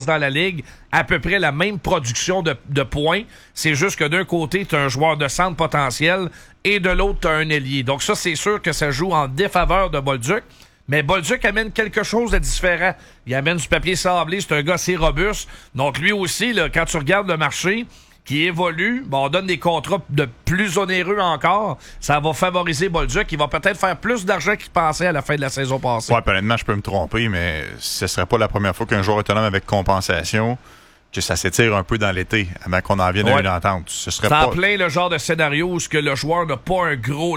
dans la Ligue, à peu près la même production de points. C'est juste que d'un côté, tu as un joueur de centre potentiel et de l'autre, tu as un ailier. Donc ça, c'est sûr que ça joue en défaveur de Bolduc. Mais Bolduc amène quelque chose de différent. Il amène du papier sablé, c'est un gars assez robuste. Donc lui aussi, là, quand tu regardes le marché qui évolue, bon, on donne des contrats de plus onéreux encore, ça va favoriser Bolduc. Il va peut-être faire plus d'argent qu'il pensait à la fin de la saison passée. Ouais, honnêtement, je peux me tromper, mais ce serait pas la première fois qu'un joueur autonome avec compensation, que ça s'étire un peu dans l'été, avant qu'on en vienne à une entente. Ce serait ça pas... en plein le genre de scénario où que le joueur n'a pas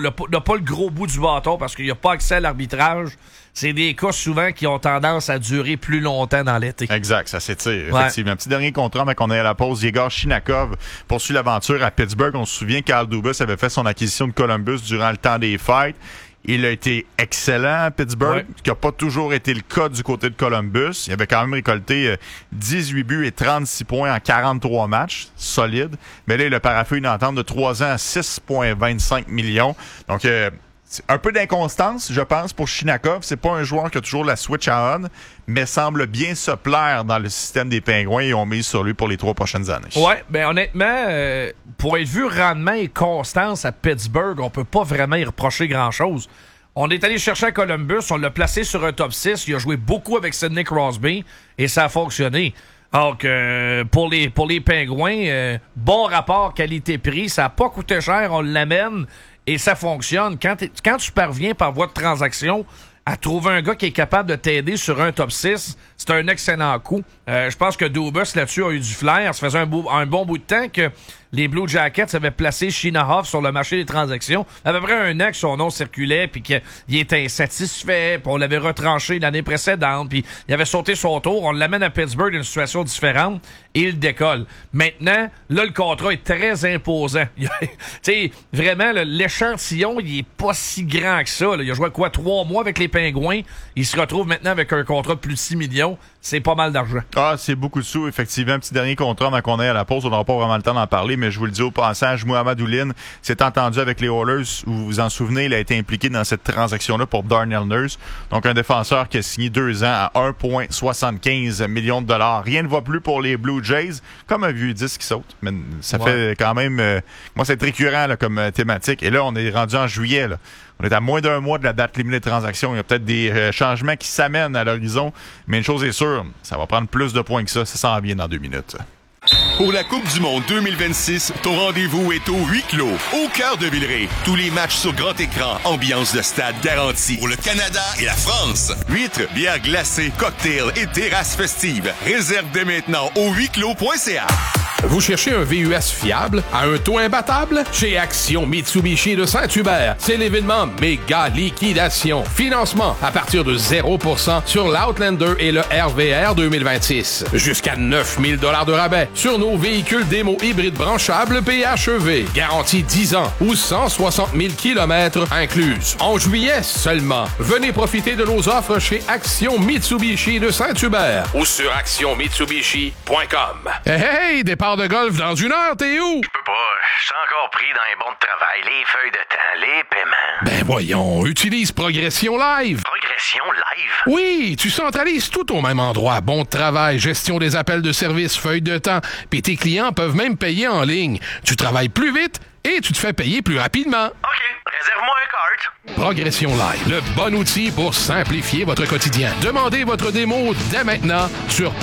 le gros bout du bâton parce qu'il n'a pas accès à l'arbitrage. C'est des cas souvent qui ont tendance à durer plus longtemps dans l'été. Exact, ça s'étire, effectivement. Un petit dernier contrat avant qu'on aille à la pause. Yegor Shinakov poursuit l'aventure à Pittsburgh. On se souvient qu'Al Dubas avait fait son acquisition de Columbus durant le temps des fêtes. Il a été excellent à Pittsburgh, ce qui n'a pas toujours été le cas du côté de Columbus. Il avait quand même récolté 18 buts et 36 points en 43 matchs. Solide. Mais là, il a paraphé une entente de 3 ans à 6,25 millions. Donc, un peu d'inconstance, je pense, pour Shinakov. C'est pas un joueur qui a toujours la switch à on, mais semble bien se plaire dans le système des Pingouins et ont mis sur lui pour les 3 prochaines années. Ouais, ben honnêtement, pour être vu rendement et constance à Pittsburgh, on peut pas vraiment y reprocher grand-chose. On est allé chercher à Columbus, on l'a placé sur un top 6, il a joué beaucoup avec Sidney Crosby et ça a fonctionné. Donc, pour les Pingouins, bon rapport qualité-prix, ça n'a pas coûté cher, on l'amène et ça fonctionne. Quand tu parviens par voie de transaction à trouver un gars qui est capable de t'aider sur un top 6, c'est un excellent coup. Je pense que Dubas, là-dessus, a eu du flair. Ça faisait un bon bout de temps que les Blue Jackets avaient placé Shinakov sur le marché des transactions. À peu près un an que son nom circulait, puis qu'il était insatisfait, puis on l'avait retranché l'année précédente, puis il avait sauté son tour. On l'amène à Pittsburgh dans une situation différente, et il décolle. Maintenant, là, le contrat est très imposant. Tu sais, vraiment, là, l'échantillon, il est pas si grand que ça. Là. Il a joué 3 mois avec les Pingouins. Il se retrouve maintenant avec un contrat de plus de 6 millions. C'est pas mal d'argent. Ah, c'est beaucoup de sous, effectivement. Un petit dernier contrat avant qu'on aille à la pause. On n'aura pas vraiment le temps d'en parler, mais je vous le dis au passage, Mohamed Oulin s'est entendu avec les Oilers. Vous vous en souvenez, il a été impliqué dans cette transaction-là pour Darnell Nurse. Donc, un défenseur qui a signé 2 ans à 1,75 millions de dollars. Rien ne va plus pour les Blue Jays, comme un vieux disque qui saute. Mais ça fait quand même... moi, c'est récurrent là, comme thématique. Et là, on est rendu en juillet, là. On est à moins d'un mois de la date limite des transactions. Il y a peut-être des changements qui s'amènent à l'horizon. Mais une chose est sûre, ça va prendre plus de points que ça. Ça s'en vient dans 2 minutes. Pour la Coupe du Monde 2026, ton rendez-vous est au huis clos, au cœur de Villeray. Tous les matchs sur grand écran, ambiance de stade garantie. Pour le Canada et la France. Huîtres, bières glacées, cocktails et terrasses festives. Réserve dès maintenant au huisclos.ca. Vous cherchez un VUS fiable à un taux imbattable? Chez Action Mitsubishi de Saint-Hubert, c'est l'événement méga liquidation. Financement à partir de 0% sur l'Outlander et le RVR 2026. Jusqu'à 9 000 $ de rabais sur nos véhicules démo hybrides branchables PHEV. Garantie 10 ans ou 160 000 km incluses. En juillet seulement. Venez profiter de nos offres chez Action Mitsubishi de Saint-Hubert ou sur actionmitsubishi.com. Hey, départ de golf dans 1 heure, t'es où? Je peux pas, je suis encore pris dans les bons de travail, les feuilles de temps, les paiements. Ben voyons, utilise Progression Live. Progression Live? Oui, tu centralises tout au même endroit. Bon de travail, gestion des appels de service, feuilles de temps, puis tes clients peuvent même payer en ligne. Tu travailles plus vite et tu te fais payer plus rapidement. OK, réserve-moi un cart. Progression Live, le bon outil pour simplifier votre quotidien. Demandez votre démo dès maintenant sur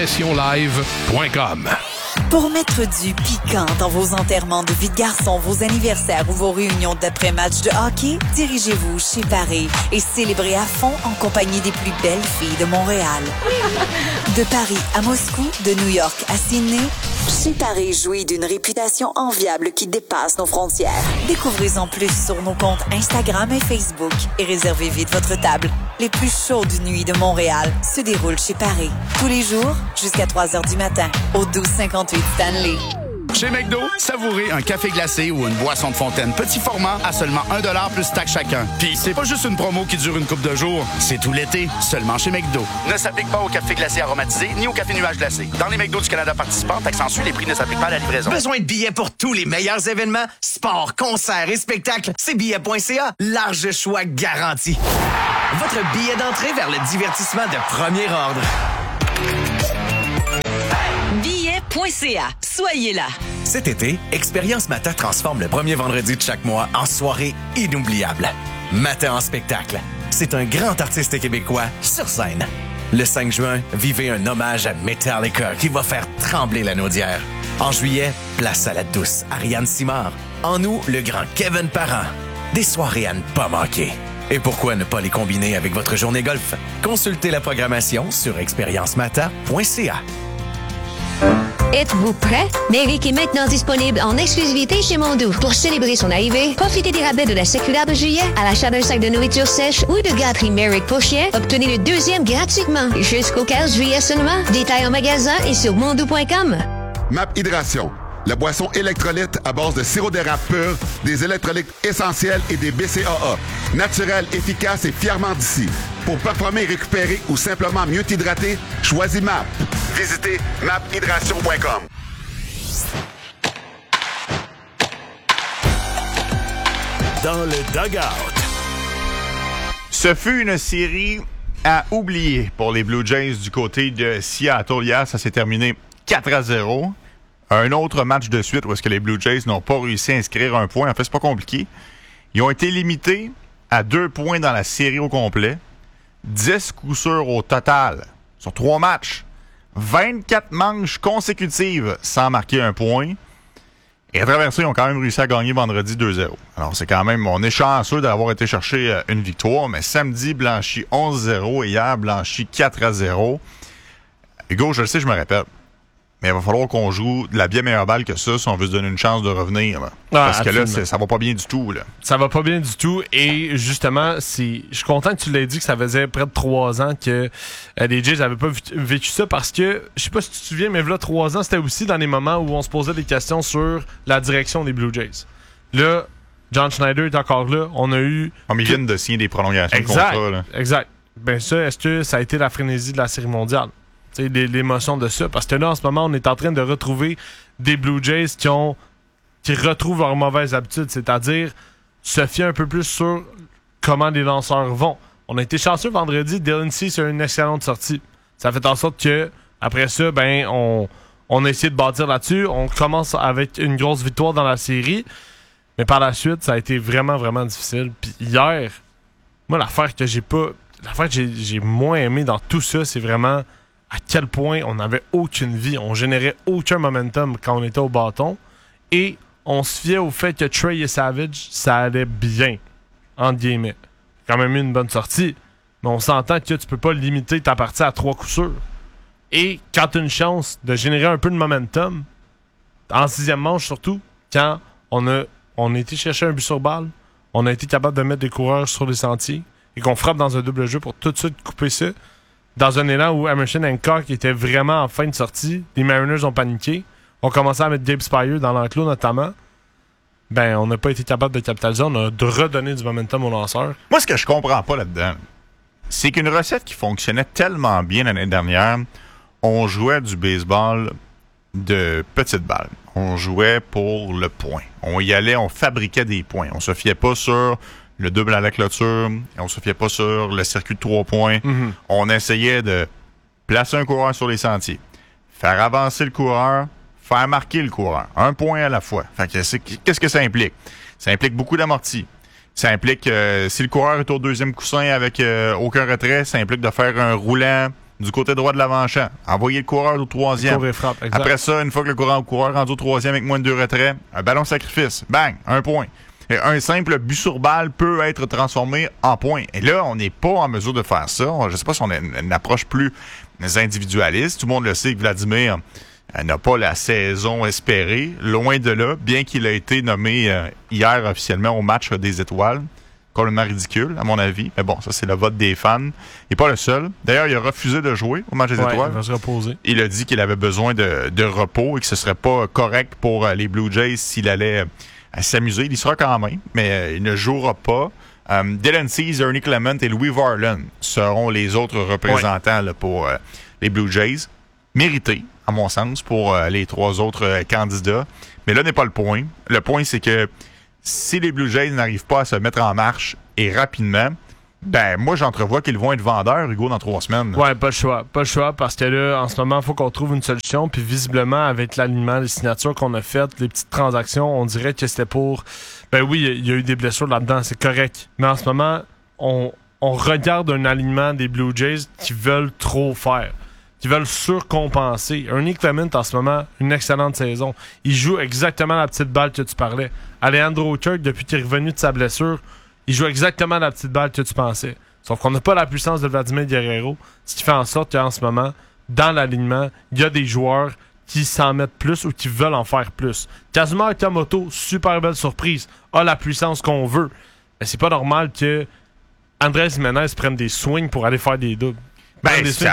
progressionlive.com. Pour mettre du piquant dans vos enterrements de vie de garçon, vos anniversaires ou vos réunions d'après-match de hockey, dirigez-vous chez Paris et célébrez à fond en compagnie des plus belles filles de Montréal. De Paris à Moscou, de New York à Sydney, chez Paris jouit d'une réputation enviable qui dépasse nos frontières. Découvrez-en plus sur nos comptes Instagram et Facebook et réservez vite votre table. Les plus chaudes nuits de Montréal se déroulent chez Paris. Tous les jours, jusqu'à 3 heures du matin, au 1258 Stanley. Chez McDo, savourez un café glacé ou une boisson de fontaine petit format à seulement 1$ plus taxe chacun. Puis c'est pas juste une promo qui dure une couple de jours, c'est tout l'été, seulement chez McDo. Ne s'applique pas au café glacé aromatisé ni au café nuage glacé. Dans les McDo du Canada participants, taxe en les prix ne s'appliquent pas à la livraison. Besoin de billets pour tous les meilleurs événements, sports, concerts et spectacles? C'est billets.ca, large choix garanti. Votre billet d'entrée vers le divertissement de premier ordre. Mata.ca. Soyez là. Cet été, Expérience Mata transforme le premier vendredi de chaque mois en soirée inoubliable. Mata en spectacle. C'est un grand artiste québécois sur scène. Le 5 juin, vivez un hommage à Metallica qui va faire trembler la naudière. En juillet, place à la douce Ariane Simard. En août, le grand Kevin Parent. Des soirées à ne pas manquer. Et pourquoi ne pas les combiner avec votre journée golf? Consultez la programmation sur expériencemata.ca. Êtes-vous prêt? Merrick est maintenant disponible en exclusivité chez Mondou. Pour célébrer son arrivée, profitez des rabais de la circulaire de juillet à l'achat d'un sac de nourriture sèche ou de gâterie Merrick pour chien. Obtenez le deuxième gratuitement jusqu'au 15 juillet seulement. Détails en magasin et sur mondou.com. MAP Hydration, la boisson électrolyte à base de sirop d'érable pur, des électrolytes essentiels et des BCAA. Naturel, efficace et fièrement d'ici. Pour performer, récupérer ou simplement mieux t'hydrater, choisis MAP. Visitez maphydration.com. Dans le dugout. Ce fut une série à oublier pour les Blue Jays du côté de Seattle. Hier, ça s'est terminé 4-0. Un autre match de suite où est-ce que les Blue Jays n'ont pas réussi à inscrire un point. En fait, c'est pas compliqué. Ils ont été limités à 2 points dans la série au complet. 10 coups sûrs au total sur 3 matchs. 24 manches consécutives sans marquer un point. Et à travers ça, ils ont quand même réussi à gagner vendredi 2-0. Alors, c'est quand même, on est chanceux d'avoir été chercher une victoire, mais samedi, blanchi 11-0 et hier, blanchi 4-0. Hugo, je le sais, je me répète, mais il va falloir qu'on joue de la bien meilleure balle que ça si on veut se donner une chance de revenir. Là. Parce que là, ça va pas bien du tout. Là. Ça va pas bien du tout. Et justement, je suis content que tu l'aies dit que ça faisait près de 3 ans que les Jays n'avaient pas vécu ça parce que, je sais pas si tu te souviens, mais là, 3 ans, c'était aussi dans les moments où on se posait des questions sur la direction des Blue Jays. Là, John Schneider est encore là. On a eu... Comme ils viennent de signer des prolongations de contrat. Là. Exact. Ben ça, est-ce que ça a été la frénésie de la Série mondiale? L'émotion de ça. Parce que là, en ce moment, on est en train de retrouver des Blue Jays qui retrouvent leurs mauvaises habitudes, c'est-à-dire se fier un peu plus sur comment les lanceurs vont. On a été chanceux vendredi. Dylan Cease a eu une excellente sortie. Ça fait en sorte que après ça, ben on a essayé de bâtir là-dessus. On commence avec une grosse victoire dans la série. Mais par la suite, ça a été vraiment, vraiment difficile. Puis hier, moi, l'affaire que j'ai moins aimé dans tout ça, c'est vraiment à quel point on n'avait aucune vie. On générait aucun momentum quand on était au bâton. Et on se fiait au fait que Trey et Savage, ça allait bien, entre guillemets. Quand même eu une bonne sortie. Mais on s'entend que tu peux pas limiter ta partie à 3 coups sûrs. Et quand tu as une chance de générer un peu de momentum, en 6e manche surtout, quand on a été chercher un but sur balle, on a été capable de mettre des coureurs sur les sentiers et qu'on frappe dans un double jeu pour tout de suite couper ça. Dans un élan où Emerson Hancock était vraiment en fin de sortie, les Mariners ont paniqué, ont commencé à mettre Gabe Spire dans l'enclos notamment. Ben, on n'a pas été capable de capitaliser, on a redonné du momentum aux lanceurs. Moi, ce que je comprends pas là-dedans, c'est qu'une recette qui fonctionnait tellement bien l'année dernière, on jouait du baseball de petite balle. On jouait pour le point. On y allait, on fabriquait des points. On se fiait pas sur le double à la clôture, et on se fiait pas sur le circuit de 3 points. Mm-hmm. On essayait de placer un coureur sur les sentiers, faire avancer le coureur, faire marquer le coureur. 1 point à la fois. Fait que qu'est-ce que ça implique? Ça implique beaucoup d'amortis. Ça implique, si le coureur est au 2e coussin avec aucun retrait, ça implique de faire un roulant du côté droit de l'avant-champ. Envoyer le coureur au 3e. Frappe, après ça, une fois que le coureur rendu au 3e avec moins de 2 retraits, un ballon sacrifice. Bang! 1 point. Et un simple but sur balle peut être transformé en point. Et là, on n'est pas en mesure de faire ça. Je ne sais pas si on a une approche plus individualiste. Tout le monde le sait que Vladimir n'a pas la saison espérée. Loin de là, bien qu'il ait été nommé hier officiellement au match des étoiles. Complètement ridicule, à mon avis. Mais bon, ça, c'est le vote des fans. Il n'est pas le seul. D'ailleurs, il a refusé de jouer au match des étoiles. Il va se reposer. Il a dit qu'il avait besoin de repos et que ce ne serait pas correct pour les Blue Jays s'il allait s'amuser. Il y sera quand même, mais il ne jouera pas. Dylan Cease, Ernie Clement et Louis Varland seront les autres représentants là, pour les Blue Jays. Mérité, à mon sens, pour les 3 autres candidats. Mais là n'est pas le point. Le point, c'est que si les Blue Jays n'arrivent pas à se mettre en marche et rapidement, Ben, moi, j'entrevois qu'ils vont être vendeurs, Hugo, dans 3 semaines. Ouais, pas le choix. Pas le choix, parce que là, en ce moment, il faut qu'on trouve une solution. Puis visiblement, avec l'alignement, les signatures qu'on a faites, les petites transactions, on dirait que c'était pour... Ben oui, il y a eu des blessures là-dedans, c'est correct. Mais en ce moment, on regarde un alignement des Blue Jays qui veulent trop faire, qui veulent surcompenser. Ernie Clement, en ce moment, une excellente saison. Il joue exactement la petite balle que tu parlais. Alejandro Kirk, depuis qu'il est revenu de sa blessure, il joue exactement la petite balle que tu pensais. Sauf qu'on n'a pas la puissance de Vladimir Guerrero, ce qui fait en sorte qu'en ce moment, dans l'alignement, il y a des joueurs qui s'en mettent plus ou qui veulent en faire plus. Kazuma Okamoto, super belle surprise, a la puissance qu'on veut. Mais c'est pas normal que Andrés Jiménez prenne des swings pour aller faire des doubles. C'est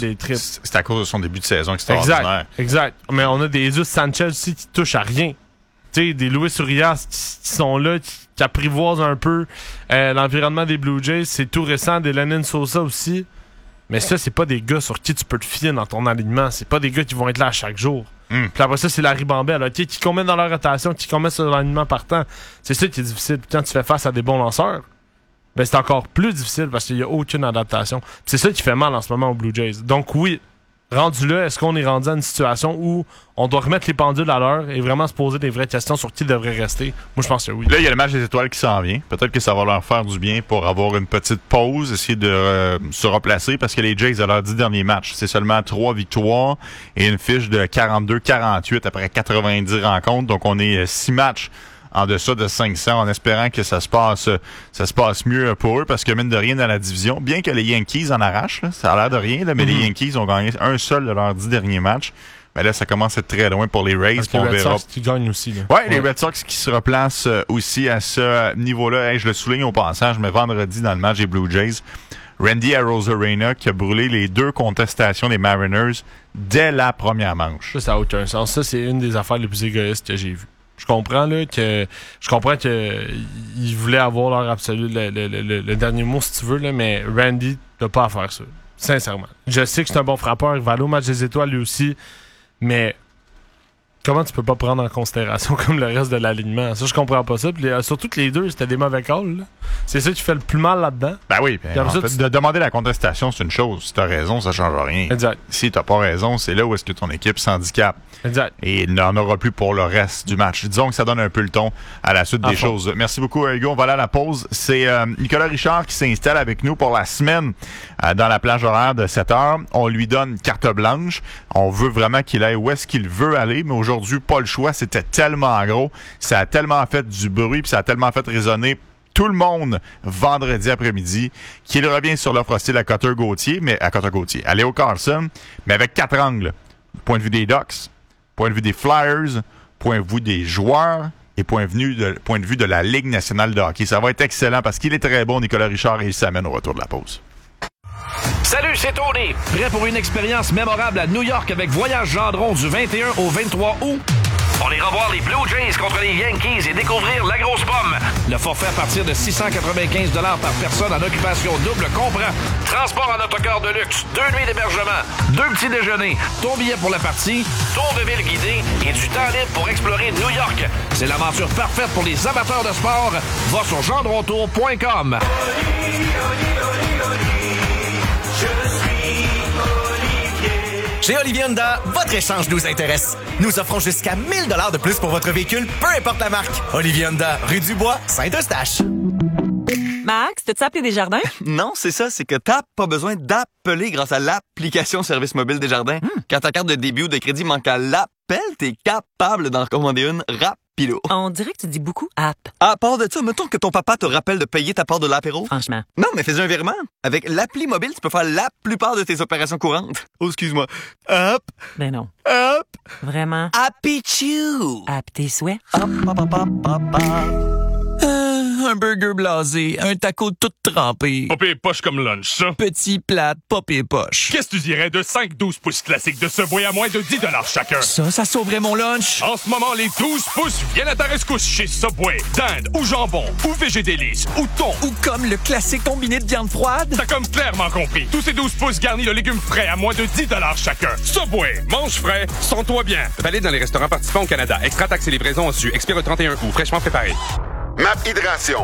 à cause de son début de saison extraordinaire. Exact. Mais on a des Jesus Sanchez aussi qui touchent à rien. Tu sais, des Luis Urias qui sont là, qui apprivoisent un peu l'environnement des Blue Jays. C'est tout récent, des Lennon Sosa aussi. Mais ça, c'est pas des gars sur qui tu peux te fier dans ton alignement. C'est pas des gars qui vont être là à chaque jour. Puis après ça, c'est Larry Bambel, okay, qui commet dans leur rotation, qui commet sur l'alignement partant. C'est ça qui est difficile. Puis quand tu fais face à des bons lanceurs, ben c'est encore plus difficile parce qu'il n'y a aucune adaptation. Puis c'est ça qui fait mal en ce moment aux Blue Jays. Donc oui, rendu là, est-ce qu'on est rendu à une situation où on doit remettre les pendules à l'heure et vraiment se poser des vraies questions sur qui devrait rester? Moi, je pense que oui. Là, il y a le match des étoiles qui s'en vient. Peut-être que ça va leur faire du bien pour avoir une petite pause, essayer de se replacer parce que les Jays, à leurs 10 derniers matchs, c'est seulement 3 victoires et une fiche de 42-48 après 90 rencontres. Donc, on est 6 matchs en deçà de 500, en espérant que ça se passe mieux pour eux, parce que mine de rien dans la division, bien que les Yankees en arrachent, là, ça a l'air de rien, là, mais les Yankees ont gagné un seul de leurs 10 derniers matchs. Mais là, ça commence à être très loin pour les Rays. Parce que les Red Sox qui gagnent aussi. Là. Ouais, les Red Sox qui se replacent aussi à ce niveau-là. Hey, je le souligne au passage, mais vendredi, dans le match des Blue Jays, Randy Arozarena qui a brûlé les 2 contestations des Mariners dès la première manche. Ça n'a aucun sens. Ça, c'est une des affaires les plus égoïstes que j'ai vues. Je comprends que ils voulaient avoir leur absolu le dernier mot si tu veux là, mais Randy n'a pas à faire ça. Sincèrement. Je sais que c'est un bon frappeur, il va aller au match des étoiles lui aussi, mais comment tu peux pas prendre en considération comme le reste de l'alignement? Ça, je comprends pas ça. Puis surtout que les deux, c'était des mauvais calls. Là. C'est ça qui fait le plus mal là-dedans. Ben oui. En fait, de demander la contestation, c'est une chose. Si t'as raison, ça change rien. Exact. Si t'as pas raison, c'est là où est-ce que ton équipe s'handicape. Exact. Et il n'en aura plus pour le reste du match. Disons que ça donne un peu le ton à la suite des choses. Merci beaucoup, Hugo. On va aller à la pause. C'est Nicolas Richard qui s'installe avec nous pour la semaine dans la plage horaire de 7h. On lui donne carte blanche. On veut vraiment qu'il aille où est-ce qu'il veut aller, mais aujourd'hui, pas le choix. C'était tellement gros. Ça a tellement fait du bruit, puis ça a tellement fait résonner tout le monde vendredi après-midi qu'il revient sur l'offre hostile à Cutter-Gauthier, à Léo Carlson, mais avec 4 angles. Point de vue des Ducks, point de vue des Flyers, point de vue des joueurs et point de vue de la Ligue nationale de hockey. Ça va être excellent parce qu'il est très bon, Nicolas Richard, et il s'amène au retour de la pause. Salut, c'est Tony. Prêt pour une expérience mémorable à New York avec Voyage Gendron du 21 au 23 août? On ira voir les Blue Jays contre les Yankees et découvrir la grosse pomme. Le forfait à partir de 695 $ par personne en occupation double comprend transport en autocar de luxe, 2 nuits d'hébergement, 2 petits déjeuners, ton billet pour la partie, tour de ville guidé et du temps libre pour explorer New York. C'est l'aventure parfaite pour les amateurs de sport. Va sur gendrontour.com. Chez Olivier Honda, votre échange nous intéresse. Nous offrons jusqu'à 1 000 $ de plus pour votre véhicule, peu importe la marque. Olivier Honda, rue du Bois, Saint-Eustache. Max, t'as-tu appelé Desjardins? Non, c'est ça, c'est que t'as pas besoin d'appeler grâce à l'application Service mobile Desjardins. Quand ta carte de débit ou de crédit manque à l'appel, t'es capable d'en recommander une rapido. On dirait que tu dis beaucoup app. À part de ça, mettons que ton papa te rappelle de payer ta part de l'apéro. Franchement. Non, mais fais un virement. Avec l'appli mobile, tu peux faire la plupart de tes opérations courantes. Oh, excuse-moi. Hop. Ben non. Hop. Vraiment. Happy Chew. App tes souhaits. Hop, hop, hop, hop, hop, hop. Un burger blasé, un taco tout trempé. Pas pire poche comme lunch, ça. Petit plat, pas pire poche. Qu'est-ce que tu dirais de 5 12 pouces classiques de Subway à moins de 10 $ chacun? Ça sauverait mon lunch. En ce moment, les 12 pouces viennent à ta rescousse chez Subway. Dinde ou jambon ou végédélice ou thon. Ou comme le classique combiné de viande froide. T'as comme clairement compris. Tous ces 12 pouces garnis de légumes frais à moins de 10 $ chacun. Subway, mange frais, sens-toi bien. Valide dans les restaurants participants au Canada. Extra taxes et livraison en su. Expire le 31 août. Fraîchement préparé. MAP Hydration.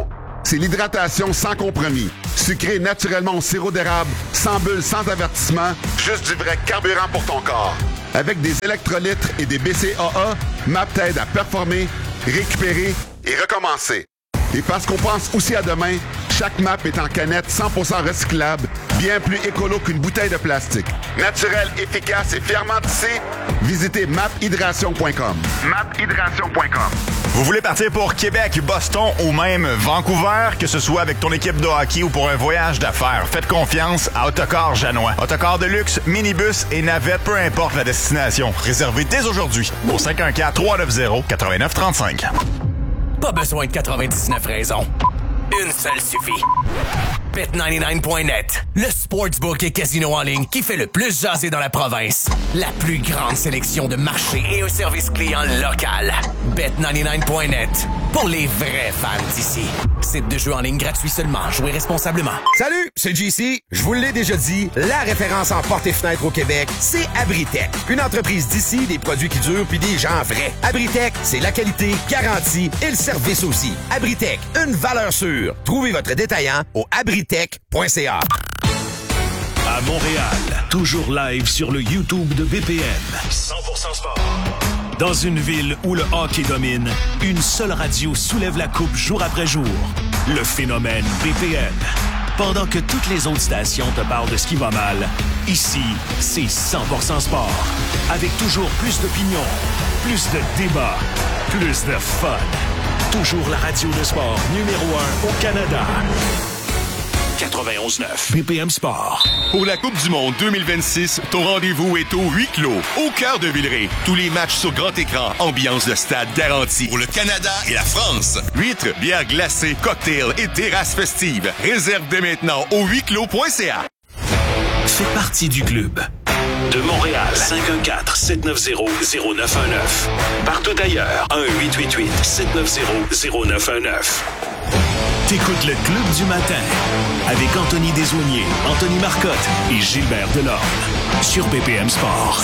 c'est l'hydratation sans compromis. Sucré naturellement au sirop d'érable, sans bulles, sans avertissement, juste du vrai carburant pour ton corps. Avec des électrolytes et des BCAA, MAP t'aide à performer, récupérer et recommencer. Et parce qu'on pense aussi à demain, chaque MAP est en canette 100% recyclable, bien plus écolo qu'une bouteille de plastique. Naturel, efficace et fièrement tissé, visitez maphydration.com. maphydration.com. Vous voulez partir pour Québec, Boston ou même Vancouver, que ce soit avec ton équipe de hockey ou pour un voyage d'affaires, faites confiance à Autocar Janois. Autocar de luxe, minibus et navette, peu importe la destination. Réservez dès aujourd'hui au 514-390-8935. Pas besoin de 99 raisons. Une seule suffit. Bet99.net, le sportsbook et casino en ligne qui fait le plus jaser dans la province. La plus grande sélection de marchés et un service client local. Bet99.net, pour les vrais fans d'ici. Site de jeu en ligne gratuit seulement. Jouez responsablement. Salut, c'est JC. Je vous l'ai déjà dit, la référence en portes et fenêtres au Québec, c'est Abritech. Une entreprise d'ici, des produits qui durent puis des gens vrais. Abritech, c'est la qualité, garantie et le service aussi. Abritech, une valeur sûre. Trouvez votre détaillant au abritech.ca. À Montréal, toujours live sur le YouTube de BPM. 100% sport. Dans une ville où le hockey domine, une seule radio soulève la coupe jour après jour. Le phénomène BPM. Pendant que toutes les autres stations te parlent de ce qui va mal, ici, c'est 100% sport. Avec toujours plus d'opinions, plus de débats, plus de fun. Toujours la radio de sport numéro 1 au Canada. 91.9 BPM Sport. Pour la Coupe du Monde 2026, ton rendez-vous est au huis clos, au cœur de Villeray. Tous les matchs sur grand écran, ambiance de stade garantie. Pour le Canada et la France, huîtres, bières glacées, cocktails et terrasses festives. Réserve dès maintenant au huisclos.ca. Fais partie du club. De Montréal, 514-790-0919. Partout ailleurs, 1-888-790-0919. T'écoutes le Club du matin avec Anthony Desaulniers, Anthony Marcotte et Gilbert Delorme sur BPM Sport.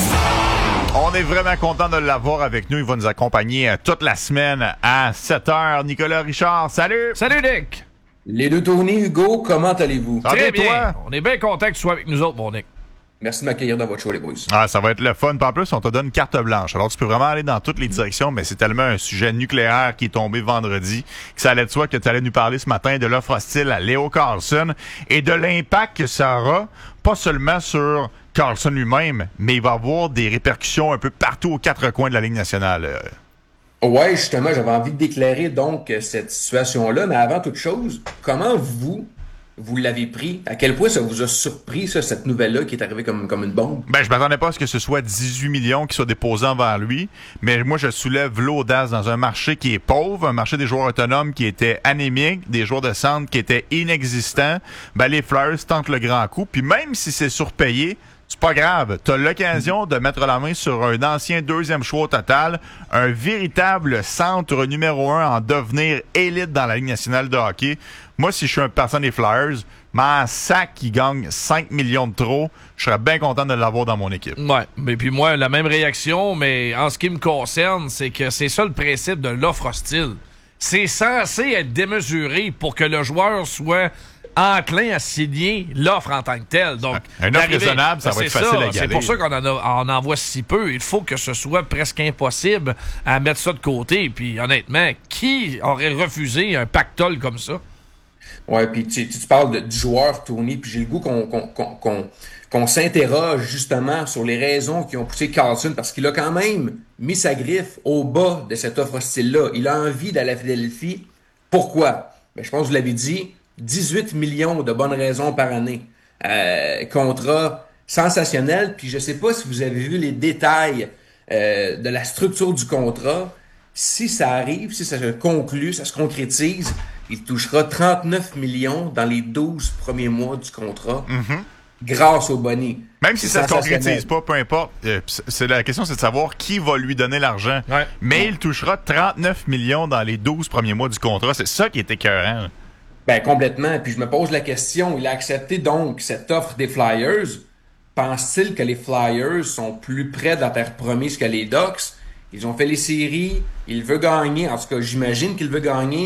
On est vraiment content de l'avoir avec nous. Il va nous accompagner toute la semaine à 7h. Nicolas Richard, salut! Salut, Nick! Les deux tournées, Hugo, comment allez-vous? Très bien. Toi? On est bien content que tu sois avec nous autres, mon Nick. Merci de m'accueillir dans votre show, les boys. Ah, ça va être le fun. Puis en plus, on te donne carte blanche. Alors, tu peux vraiment aller dans toutes les directions, mais c'est tellement un sujet nucléaire qui est tombé vendredi que ça allait de soi que tu allais nous parler ce matin de l'offre hostile à Leo Carlsson et de l'impact que ça aura, pas seulement sur Carlsson lui-même, mais il va avoir des répercussions un peu partout aux quatre coins de la Ligue nationale. Ouais, justement, j'avais envie d'éclairer donc cette situation-là, mais avant toute chose, comment vous l'avez pris? À quel point ça vous a surpris, ça, cette nouvelle-là qui est arrivée comme une bombe? Ben, je m'attendais pas à ce que ce soit 18 millions qui soient déposés envers lui, mais moi, je soulève l'audace dans un marché qui est pauvre, un marché des joueurs autonomes qui était anémique, des joueurs de centre qui étaient inexistants. Ben, les Flyers tentent le grand coup, puis même si c'est surpayé, c'est pas grave. T'as l'occasion de mettre la main sur un ancien deuxième choix au total, un véritable centre numéro 1 en devenir élite dans la Ligue nationale de hockey. Moi, si je suis un partisan des Flyers, mais sac qui gagne 5 millions de trop, je serais bien content de l'avoir dans mon équipe. Ouais, mais puis moi, la même réaction, mais en ce qui me concerne, c'est que c'est ça le principe de l'offre hostile. C'est censé être démesuré pour que le joueur soit enclin à signer l'offre en tant que telle. Donc, un offre raisonnable, ça va être facile à égaler. C'est pour ça qu'on en envoie si peu. Il faut que ce soit presque impossible à mettre ça de côté. Puis honnêtement, qui aurait refusé un pactole comme ça? Ouais, puis tu parles du joueur tourné, puis j'ai le goût qu'on s'interroge justement sur les raisons qui ont poussé Carlsson, parce qu'il a quand même mis sa griffe au bas de cette offre hostile-là. Il a envie d'aller à Philadelphie. Pourquoi? Ben, je pense que vous l'avez dit, 18 millions de bonnes raisons par année. Contrat sensationnel, puis je sais pas si vous avez vu les détails de la structure du contrat. Si ça arrive, si ça se conclut, ça se concrétise, il touchera 39 millions dans les 12 premiers mois du contrat grâce au boni. Même si ça ne se concrétise pas, peu importe. La question, c'est de savoir qui va lui donner l'argent. Ouais. Mais il touchera 39 millions dans les 12 premiers mois du contrat. C'est ça qui est écœurant. Ben, complètement. Puis je me pose la question, il a accepté donc cette offre des Flyers. Pense-t-il que les Flyers sont plus près de la terre promise que les Ducks? Ils ont fait les séries, il veut gagner. En tout cas, j'imagine qu'il veut gagner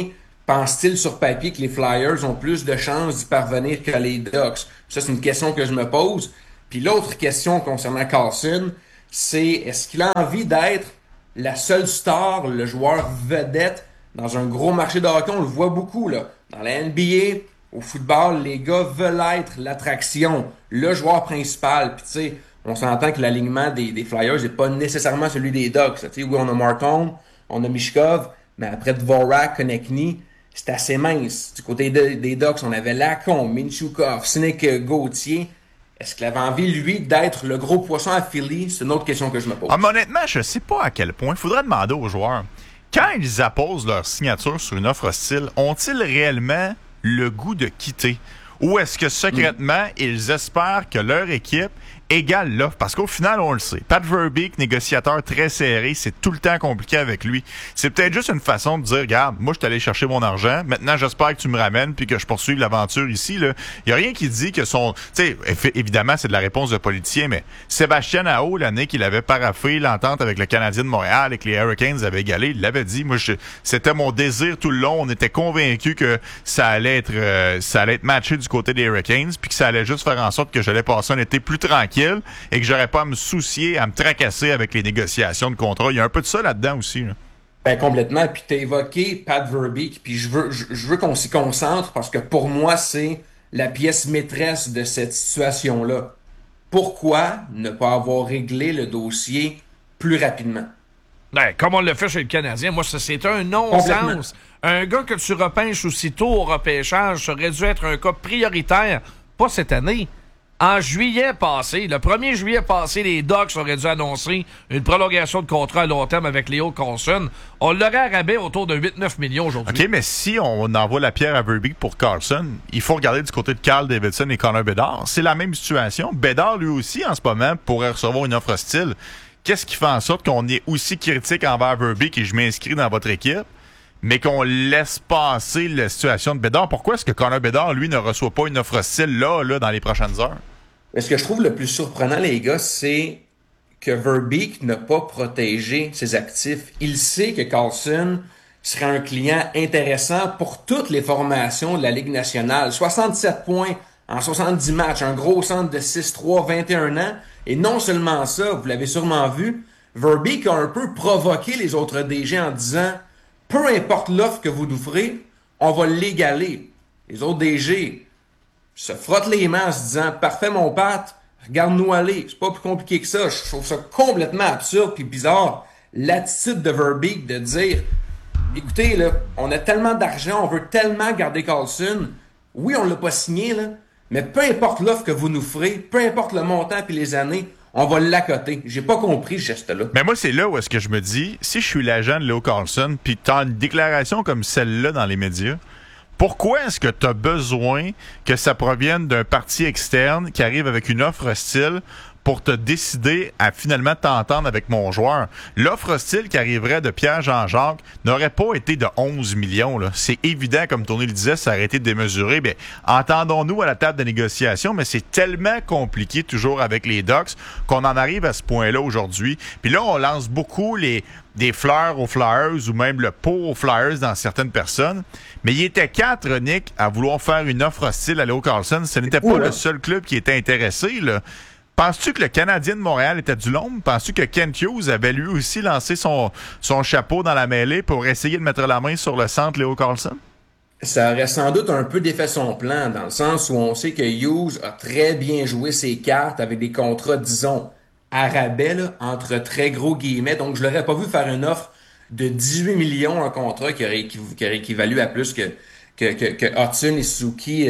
pense-t-il sur papier que les Flyers ont plus de chances d'y parvenir que les Ducks? Ça, c'est une question que je me pose. Puis l'autre question concernant Karlsson, c'est est-ce qu'il a envie d'être la seule star, le joueur vedette dans un gros marché de hockey? On le voit beaucoup, là. Dans la NBA, au football, les gars veulent être l'attraction, le joueur principal. Puis tu sais, on s'entend que l'alignement des Flyers n'est pas nécessairement celui des Ducks. Tu sais, oui, on a Martin, on a Michkov, mais après Dvorak, Konechny, c'est assez mince. Du côté des Ducks, on avait Lacombe, Minchukov, Sinek, Gauthier. Est-ce qu'il avait envie, lui, d'être le gros poisson à Philly? C'est une autre question que je me pose. Mais honnêtement, je sais pas à quel point. Il faudrait demander aux joueurs. Quand ils apposent leur signature sur une offre hostile, ont-ils réellement le goût de quitter? Ou est-ce que secrètement, ils espèrent que leur équipe égale l'offre? Parce qu'au final, on le sait. Pat Verbeek, négociateur très serré, c'est tout le temps compliqué avec lui. C'est peut-être juste une façon de dire, regarde, moi, je suis allé chercher mon argent. Maintenant, j'espère que tu me ramènes puis que je poursuive l'aventure ici. Il n'y a rien qui dit que son... Tu sais, évidemment, c'est de la réponse de politicien, mais Sébastien Aho, l'année qu'il avait paraffé l'entente avec le Canadien de Montréal et que les Hurricanes avaient égalé, il l'avait dit. Moi, c'était mon désir tout le long. On était convaincus que ça allait être matché du côté des Hurricanes puis que ça allait juste faire en sorte que j'allais passer un été plus tranquille et que j'aurais pas à me soucier, à me tracasser avec les négociations de contrat. Il y a un peu de ça là-dedans aussi. Là. Ben complètement. Puis t'as évoqué Pat Verbeek, puis je veux qu'on s'y concentre parce que pour moi, c'est la pièce maîtresse de cette situation-là. Pourquoi ne pas avoir réglé le dossier plus rapidement? Ben, comme on l'a fait chez le Canadien, moi, c'est un non-sens. Un gars que tu repêches aussitôt au repêchage, ça aurait dû être un cas prioritaire, pas cette année. En juillet passé, le 1er juillet passé, les Ducks auraient dû annoncer une prolongation de contrat à long terme avec Leo Carlsson. On l'aurait à rabais autour de 8-9 millions aujourd'hui. OK, mais si on envoie la pierre à Verbeek pour Carlsson, il faut regarder du côté de Carl Davidson et Connor Bedard. C'est la même situation. Bedard, lui aussi, en ce moment, pourrait recevoir une offre hostile. Qu'est-ce qui fait en sorte qu'on est aussi critique envers Verbeek et je m'inscris dans votre équipe, mais qu'on laisse passer la situation de Bedard? Pourquoi est-ce que Connor Bedard, lui, ne reçoit pas une offre hostile là, dans les prochaines heures? Ce que je trouve le plus surprenant, les gars, c'est que Verbeek n'a pas protégé ses actifs. Il sait que Carlsson serait un client intéressant pour toutes les formations de la Ligue nationale. 67 points en 70 matchs, un gros centre de 6-3, 21 ans. Et non seulement ça, vous l'avez sûrement vu, Verbeek a un peu provoqué les autres DG en disant « Peu importe l'offre que vous nous ferez, on va l'égaler. » Les autres DG se frottent les mains en se disant « Parfait mon Pat, regarde-nous aller. » C'est pas plus compliqué que ça. Je trouve ça complètement absurde puis bizarre. L'attitude de Verbeek de dire « Écoutez, là, on a tellement d'argent, on veut tellement garder Carlsson. Oui, on l'a pas signé, là, mais peu importe l'offre que vous nous ferez, peu importe le montant puis les années, on va l'accoter. » J'ai pas compris ce geste-là. Mais moi, c'est là où est-ce que je me dis, si je suis l'agent de Leo Carlsson, puis tu as une déclaration comme celle-là dans les médias, pourquoi est-ce que tu as besoin que ça provienne d'un parti externe qui arrive avec une offre hostile pour te décider à finalement t'entendre avec mon joueur? L'offre hostile qui arriverait de Pierre-Jean-Jacques n'aurait pas été de 11 millions. Là. C'est évident, comme Tony le disait, ça aurait été démesuré. Bien, entendons-nous à la table de négociation, mais c'est tellement compliqué toujours avec les Ducks qu'on en arrive à ce point-là aujourd'hui. Puis là, on lance beaucoup des fleurs aux Flyers ou même le pot aux Flyers dans certaines personnes. Mais il était 4, Nick, à vouloir faire une offre hostile à Leo Carlsson. Ce n'était pas le seul club qui était intéressé, là. Penses-tu que le Canadien de Montréal était du l'ombre? Penses-tu que Kent Hughes avait lui aussi lancé son chapeau dans la mêlée pour essayer de mettre la main sur le centre Leo Carlsson? Ça aurait sans doute un peu défait son plan, dans le sens où on sait que Hughes a très bien joué ses cartes avec des contrats, disons, à rabais, là, entre très gros guillemets. Donc, je l'aurais pas vu faire une offre de 18 millions, un contrat qui aurait équivalu à plus que Hudson et Suzuki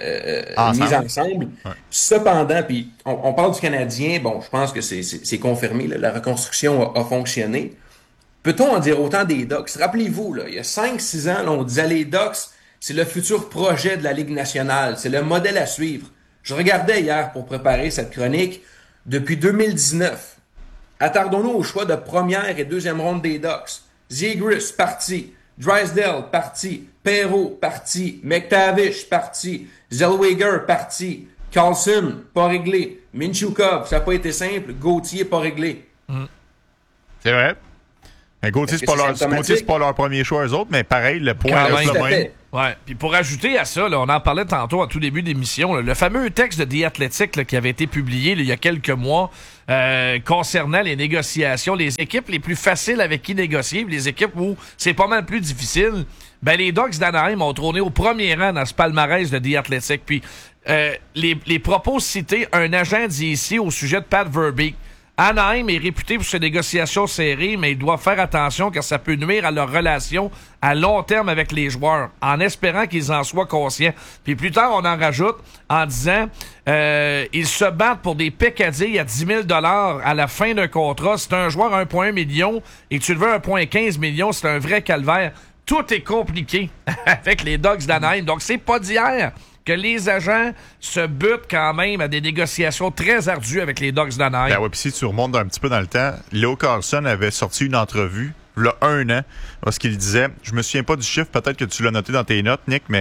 mis ensemble. Ouais. Cependant, puis on parle du Canadien, bon, je pense que c'est confirmé, là, la reconstruction a fonctionné. Peut-on en dire autant des Ducks? Rappelez-vous, là, il y a 5-6 ans, là, on disait les Ducks, c'est le futur projet de la Ligue nationale, c'est le modèle à suivre. Je regardais hier pour préparer cette chronique, depuis 2019. Attardons-nous au choix de première et deuxième ronde des Ducks. Zegras, parti. Drysdale, parti. Perreault, parti. McTavish, parti. Zellweger, parti. Carlsson, pas réglé. Minchukov, ça n'a pas été simple. Gauthier, pas réglé. C'est vrai. Gauthier, c'est pas leur premier choix, eux autres, mais pareil, le point reste le même. Ouais. Puis pour ajouter à ça, là, on en parlait tantôt à tout début d'émission, le fameux texte de The Athletic là, qui avait été publié là, il y a quelques mois concernant les négociations, les équipes les plus faciles avec qui négocier, les équipes où c'est pas mal plus difficile. Ben les Ducks d'Anaheim ont trôné au premier rang dans ce palmarès de The Athletic. Puis les propos cités, un agent dit ici au sujet de Pat Verbeek. Anaheim est réputé pour ses négociations serrées, mais ils doivent faire attention car ça peut nuire à leur relation à long terme avec les joueurs, en espérant qu'ils en soient conscients. Puis plus tard, on en rajoute en disant ils se battent pour des peccadilles à 10 000 $ à la fin d'un contrat. C'est un joueur à 1,1 million et tu le veux à 1,15 million, c'est un vrai calvaire. Tout est compliqué avec les Ducks d'Anaheim. Donc, c'est pas d'hier que les agents se butent quand même à des négociations très ardues avec les Ducks d'Anaheim. Ben ouais, puis si tu remontes un petit peu dans le temps, Leo Carlsson avait sorti une entrevue il y a 1 an, parce qu'il disait, je me souviens pas du chiffre, peut-être que tu l'as noté dans tes notes, Nick, mais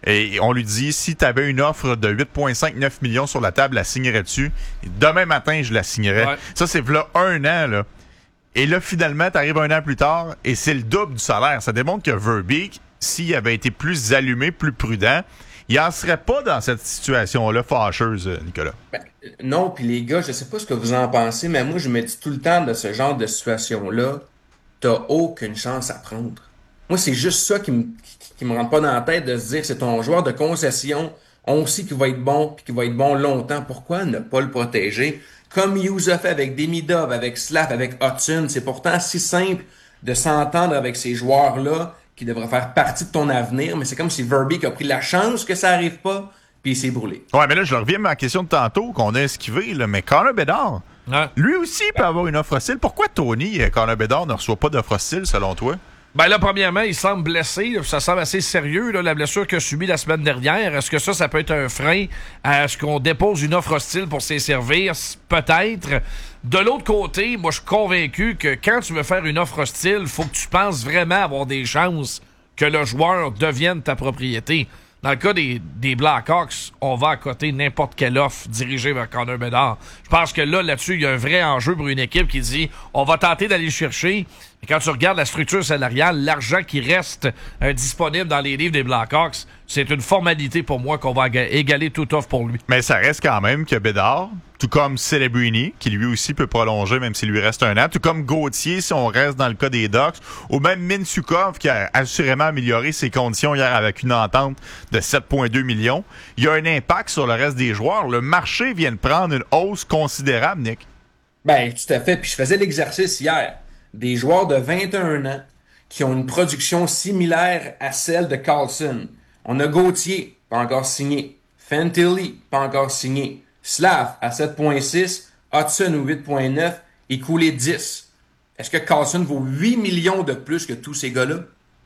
on lui dit, si tu avais une offre de 8,59 millions sur la table, la signerais-tu? Demain matin, je la signerais. Ouais. Ça, c'est là 1 an, là. Et là, finalement, t'arrives 1 an plus tard, et c'est le double du salaire. Ça démontre que Verbeek, s'il avait été plus allumé, plus prudent, il n'en serait pas dans cette situation-là fâcheuse, Nicolas. Ben, non, puis les gars, je sais pas ce que vous en pensez, mais moi, je me dis tout le temps de ce genre de situation-là, t'as aucune chance à prendre. Moi, c'est juste ça qui me rentre pas dans la tête de se dire, c'est ton joueur de concession, on sait qu'il va être bon, puis qu'il va être bon longtemps. Pourquoi ne pas le protéger? Comme Hughes a fait avec Demidov, avec Slav, avec Hudson, c'est pourtant si simple de s'entendre avec ces joueurs-là qui devraient faire partie de ton avenir, mais c'est comme si Verbeek a pris la chance que ça arrive pas, puis il s'est brûlé. Ouais, mais là, je reviens à ma question de tantôt, qu'on a esquivé, là, mais Connor Bedard, lui aussi peut avoir une offre hostile. Pourquoi Connor Bedard ne reçoit pas d'offre hostile, selon toi? Ben là, premièrement, il semble blessé. Ça semble assez sérieux, là, la blessure qu'il a subie la semaine dernière. Est-ce que ça peut être un frein à ce qu'on dépose une offre hostile pour s'y servir? Peut-être. De l'autre côté, moi, je suis convaincu que quand tu veux faire une offre hostile, il faut que tu penses vraiment avoir des chances que le joueur devienne ta propriété. Dans le cas des Blackhawks, on va accoter n'importe quelle offre dirigée vers Connor Bedard. Je pense que là-dessus, il y a un vrai enjeu pour une équipe qui dit on va tenter d'aller le chercher. Et quand tu regardes la structure salariale, l'argent qui reste disponible dans les livres des Blackhawks, c'est une formalité pour moi qu'on va égaler toute offre pour lui. Mais ça reste quand même que Bedard, tout comme Celebrini, qui lui aussi peut prolonger même s'il lui reste 1 an, tout comme Gauthier, si on reste dans le cas des Ducks, ou même Mintyukov, qui a assurément amélioré ses conditions hier avec une entente de 7,2 millions, il y a un impact sur le reste des joueurs. Le marché vient de prendre une hausse considérable, Nick. Ben, tout à fait. Puis je faisais l'exercice hier. Des joueurs de 21 ans qui ont une production similaire à celle de Carlson. On a Gauthier, pas encore signé. Fantilli, pas encore signé. Slav à 7,6. Hudson au 8,9. Et Cooley 10. Est-ce que Carlson vaut 8 millions de plus que tous ces gars-là?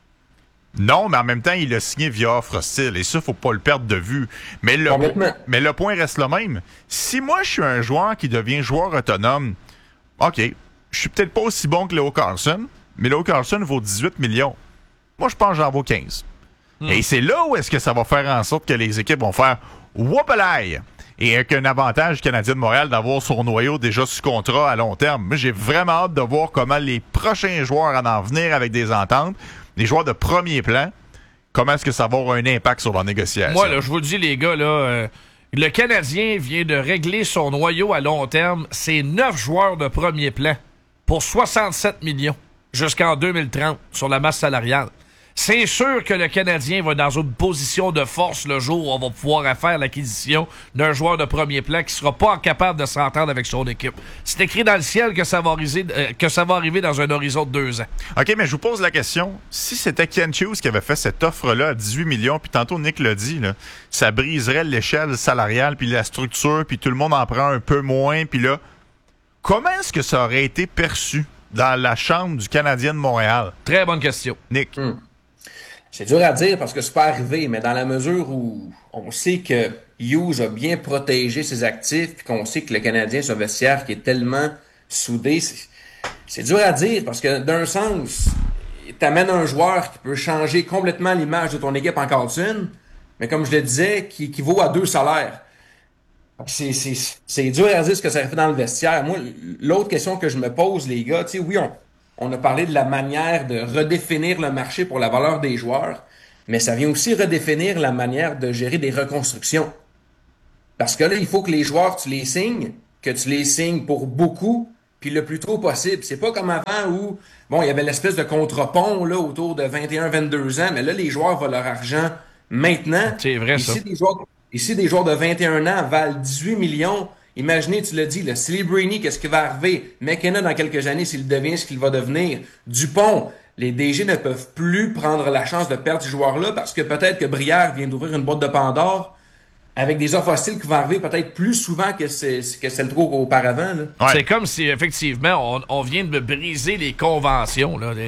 Non, mais en même temps, il a signé via offre hostile. Et ça, faut pas le perdre de vue. Mais le point reste le même. Si moi, je suis un joueur qui devient joueur autonome, OK, je suis peut-être pas aussi bon que Leo Carlson, mais Leo Carlson vaut 18 millions. Moi, je pense que j'en vaux 15. Et c'est là où est-ce que ça va faire en sorte que les équipes vont faire « whoop-a-laï » et avec un avantage Canadien de Montréal d'avoir son noyau déjà sous contrat à long terme. Moi, j'ai vraiment hâte de voir comment les prochains joueurs en venir avec des ententes, les joueurs de premier plan, comment est-ce que ça va avoir un impact sur leur négociation. Moi, là, je vous le dis, les gars, là, le Canadien vient de régler son noyau à long terme. C'est 9 joueurs de premier plan pour 67 millions jusqu'en 2030 sur la masse salariale. C'est sûr que le Canadien va dans une position de force le jour où on va pouvoir faire l'acquisition d'un joueur de premier plan qui sera pas capable de s'entendre avec son équipe. C'est écrit dans le ciel que ça va arriver dans un horizon de 2 ans. OK, mais je vous pose la question. Si c'était Ken Hughes qui avait fait cette offre-là à 18 millions, puis tantôt Nick l'a dit, là, ça briserait l'échelle salariale, puis la structure, puis tout le monde en prend un peu moins, puis là, comment est-ce que ça aurait été perçu dans la chambre du Canadien de Montréal? Très bonne question. Nick? C'est dur à dire parce que c'est pas arrivé, mais dans la mesure où on sait que Hughes a bien protégé ses actifs puis qu'on sait que le Canadien, c'est un vestiaire qui est tellement soudé, c'est dur à dire parce que d'un sens, t'amènes un joueur qui peut changer complètement l'image de ton équipe en Carlson, mais comme je le disais, qui vaut à 2 salaires. C'est dur à dire ce que ça aurait fait dans le vestiaire. Moi, l'autre question que je me pose, les gars, tu sais, oui, on a parlé de la manière de redéfinir le marché pour la valeur des joueurs, mais ça vient aussi redéfinir la manière de gérer des reconstructions. Parce que là, il faut que les joueurs, tu les signes pour beaucoup, puis le plus tôt possible. C'est pas comme avant où, bon, il y avait l'espèce de contre-pont là, autour de 21-22 ans, mais là, les joueurs veulent leur argent maintenant. C'est vrai, ça. Ici, des joueurs de 21 ans valent 18 millions. Imaginez, tu l'as dit, le Celebrini, qu'est-ce qui va arriver? McKenna, dans quelques années, s'il devient ce qu'il va devenir. Dupont, les DG ne peuvent plus prendre la chance de perdre ces joueurs-là parce que peut-être que Brière vient d'ouvrir une boîte de Pandore avec des offres hostiles qui vont arriver peut-être plus souvent que c'est le trop auparavant. Là. Ouais. C'est comme si, effectivement, on vient de briser les conventions. Là.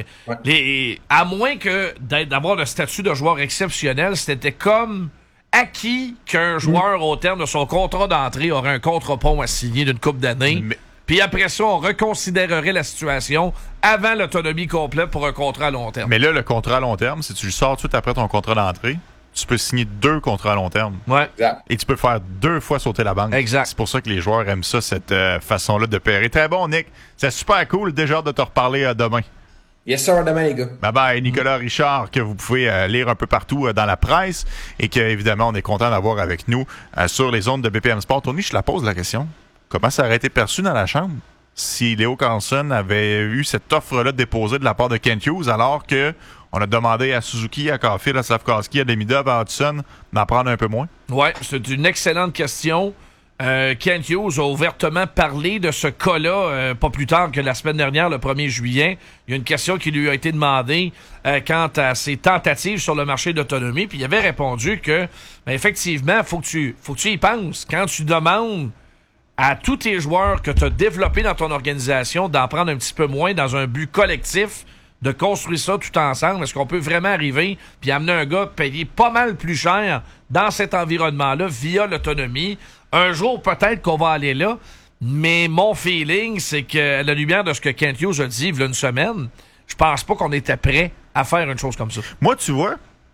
À moins que d'avoir le statut de joueur exceptionnel, c'était comme acquis qu'un joueur, au terme de son contrat d'entrée, aurait un contre-pont à signer d'une couple d'années. Puis après ça, on reconsidérerait la situation avant l'autonomie complète pour un contrat à long terme. Mais là, le contrat à long terme, si tu le sors tout de suite après ton contrat d'entrée, tu peux signer 2 contrats à long terme. Ouais. Et tu peux faire 2 fois sauter la banque. Exact. C'est pour ça que les joueurs aiment ça, cette façon-là de payer. Très bon, Nick. C'est super cool. Déjà hâte de te reparler demain. Yes, sir, demain, les gars. Bye-bye. Nicolas Richard, que vous pouvez lire un peu partout dans la presse et qu'évidemment, on est content d'avoir avec nous sur les ondes de BPM Sport. Tony, je te la pose la question. Comment ça aurait été perçu dans la chambre si Leo Carlson avait eu cette offre-là déposée de la part de Kent Hughes alors que on a demandé à Suzuki, à Caulfield, à Slavkovski, à Demidov, à Hudson d'en prendre un peu moins? Ouais, c'est une excellente question. Kent Hughes a ouvertement parlé de ce cas-là pas plus tard que la semaine dernière, le 1er juillet. Il y a une question qui lui a été demandée quant à ses tentatives sur le marché d'autonomie, puis il avait répondu que, effectivement, faut que tu y penses. Quand tu demandes à tous tes joueurs que tu as développés dans ton organisation d'en prendre un petit peu moins dans un but collectif, de construire ça tout ensemble, est-ce qu'on peut vraiment arriver puis amener un gars payer pas mal plus cher dans cet environnement-là via l'autonomie? Un jour, peut-être qu'on va aller là, mais mon feeling, c'est que à la lumière de ce que Kent Hughes a dit il y a une semaine, je pense pas qu'on était prêt à faire une chose comme ça. Moi, tu vois,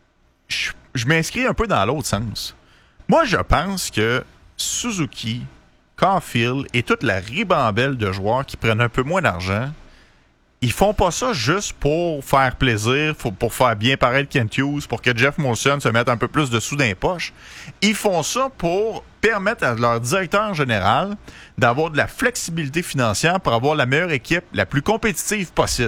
je m'inscris un peu dans l'autre sens. Moi, je pense que Suzuki, Caulfield et toute la ribambelle de joueurs qui prennent un peu moins d'argent, ils font pas ça juste pour faire plaisir, pour faire bien paraître Kent Hughes, pour que Jeff Molson se mette un peu plus de sous dans les poches. Ils font ça pour permettre à leur directeur général d'avoir de la flexibilité financière pour avoir la meilleure équipe, la plus compétitive possible.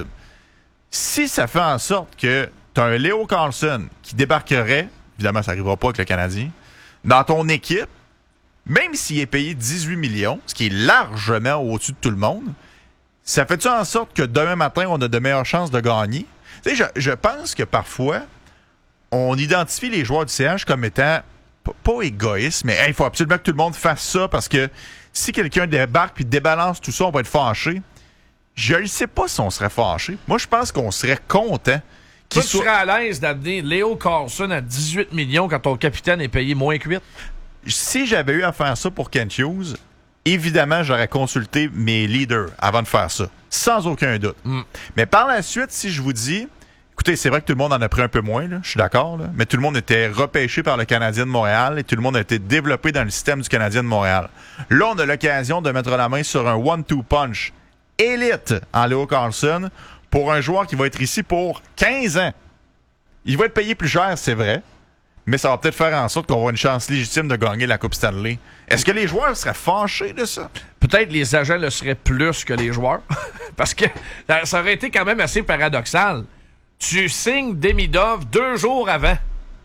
Si ça fait en sorte que tu as un Leo Carlson qui débarquerait, évidemment ça n'arrivera pas avec le Canadien, dans ton équipe, même s'il est payé 18 millions, ce qui est largement au-dessus de tout le monde, ça fait-tu en sorte que demain matin, on a de meilleures chances de gagner? Tu sais, je pense que parfois, on identifie les joueurs du CH comme étant pas égoïstes, mais il faut absolument que tout le monde fasse ça parce que si quelqu'un débarque et débalance tout ça, on va être fâché. Je ne sais pas si on serait fâché. Moi, je pense qu'on serait content. Tu serais à l'aise d'amener Leo Carlson à 18 millions quand ton capitaine est payé moins que 8? Si j'avais eu à faire ça pour Kent Hughes, évidemment, j'aurais consulté mes leaders avant de faire ça, sans aucun doute. Mais par la suite, si je vous dis, écoutez, c'est vrai que tout le monde en a pris un peu moins, là, je suis d'accord, là, mais tout le monde était repêché par le Canadien de Montréal et tout le monde a été développé dans le système du Canadien de Montréal. Là, on a l'occasion de mettre la main sur un 1-2 punch élite en Leo Carlson pour un joueur qui va être ici pour 15 ans. Il va être payé plus cher, c'est vrai, mais ça va peut-être faire en sorte qu'on va avoir une chance légitime de gagner la Coupe Stanley. Est-ce que les joueurs seraient fâchés de ça? Peut-être les agents le seraient plus que les joueurs. Parce que ça aurait été quand même assez paradoxal. Tu signes Demidov 2 jours avant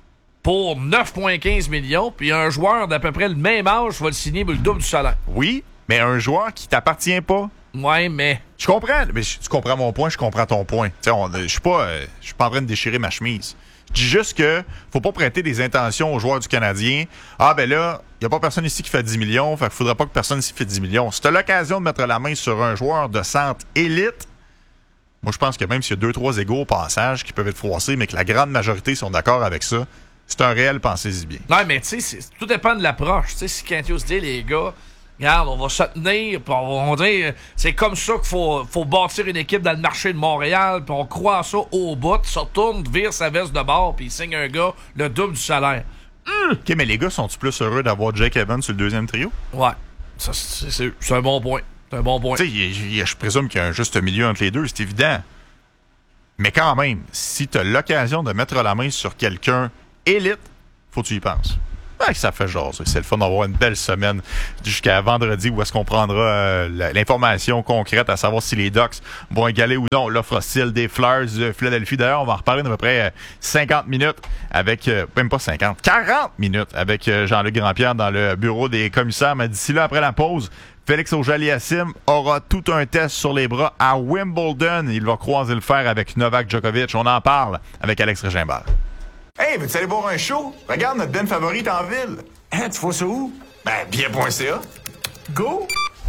pour 9,15 millions, puis un joueur d'à peu près le même âge va le signer pour le double du salaire. Oui, mais un joueur qui t'appartient pas. Ouais, mais... Je comprends, mais tu comprends mon point, je comprends ton point. Je suis pas en train de déchirer ma chemise. Je dis juste que faut pas prêter des intentions aux joueurs du Canadien. Ah ben là, il n'y a pas personne ici qui fait 10 millions, fait qu'il faudrait pas que personne ici fait 10 millions. Si tu as l'occasion de mettre la main sur un joueur de centre élite, moi je pense que même s'il y a 2-3 égos au passage qui peuvent être froissés, mais que la grande majorité sont d'accord avec ça, c'est un réel pensez-y bien. Non, mais tu sais, tout dépend de l'approche. Tu sais, si Kent Hughes dit, les gars, regarde, on va se tenir, puis on dit, c'est comme ça qu'il faut bâtir une équipe dans le marché de Montréal, puis on croit à ça au bout, se retourne, vire sa veste de bord, puis il signe un gars le double du salaire. OK, mais les gars, sont-ils plus heureux d'avoir Jake Evans sur le deuxième trio? Ouais, ça, c'est un bon point. C'est un bon point. Je présume qu'il y a un juste milieu entre les deux, c'est évident. Mais quand même, si tu as l'occasion de mettre la main sur quelqu'un élite, faut que tu y penses. Ouais, ça fait jaser. C'est le fun d'avoir une belle semaine jusqu'à vendredi où est-ce qu'on prendra l'information concrète à savoir si les Ducks vont égaler ou non l'offre hostile des Flyers de Philadelphie. D'ailleurs, on va en reparler d'à peu près 50 minutes avec, même pas 50, 40 minutes avec Jean-Luc Grandpierre dans le bureau des commissaires. Mais d'ici là, après la pause, Félix Auger-Aliassime aura tout un test sur les bras à Wimbledon. Il va croiser le fer avec Novak Djokovic. On en parle avec Alex Régimbal. Hey, veux-tu aller voir un show? Regarde notre den favorite en ville. Hein, tu vois ça où? Ben, bien.ca. Go!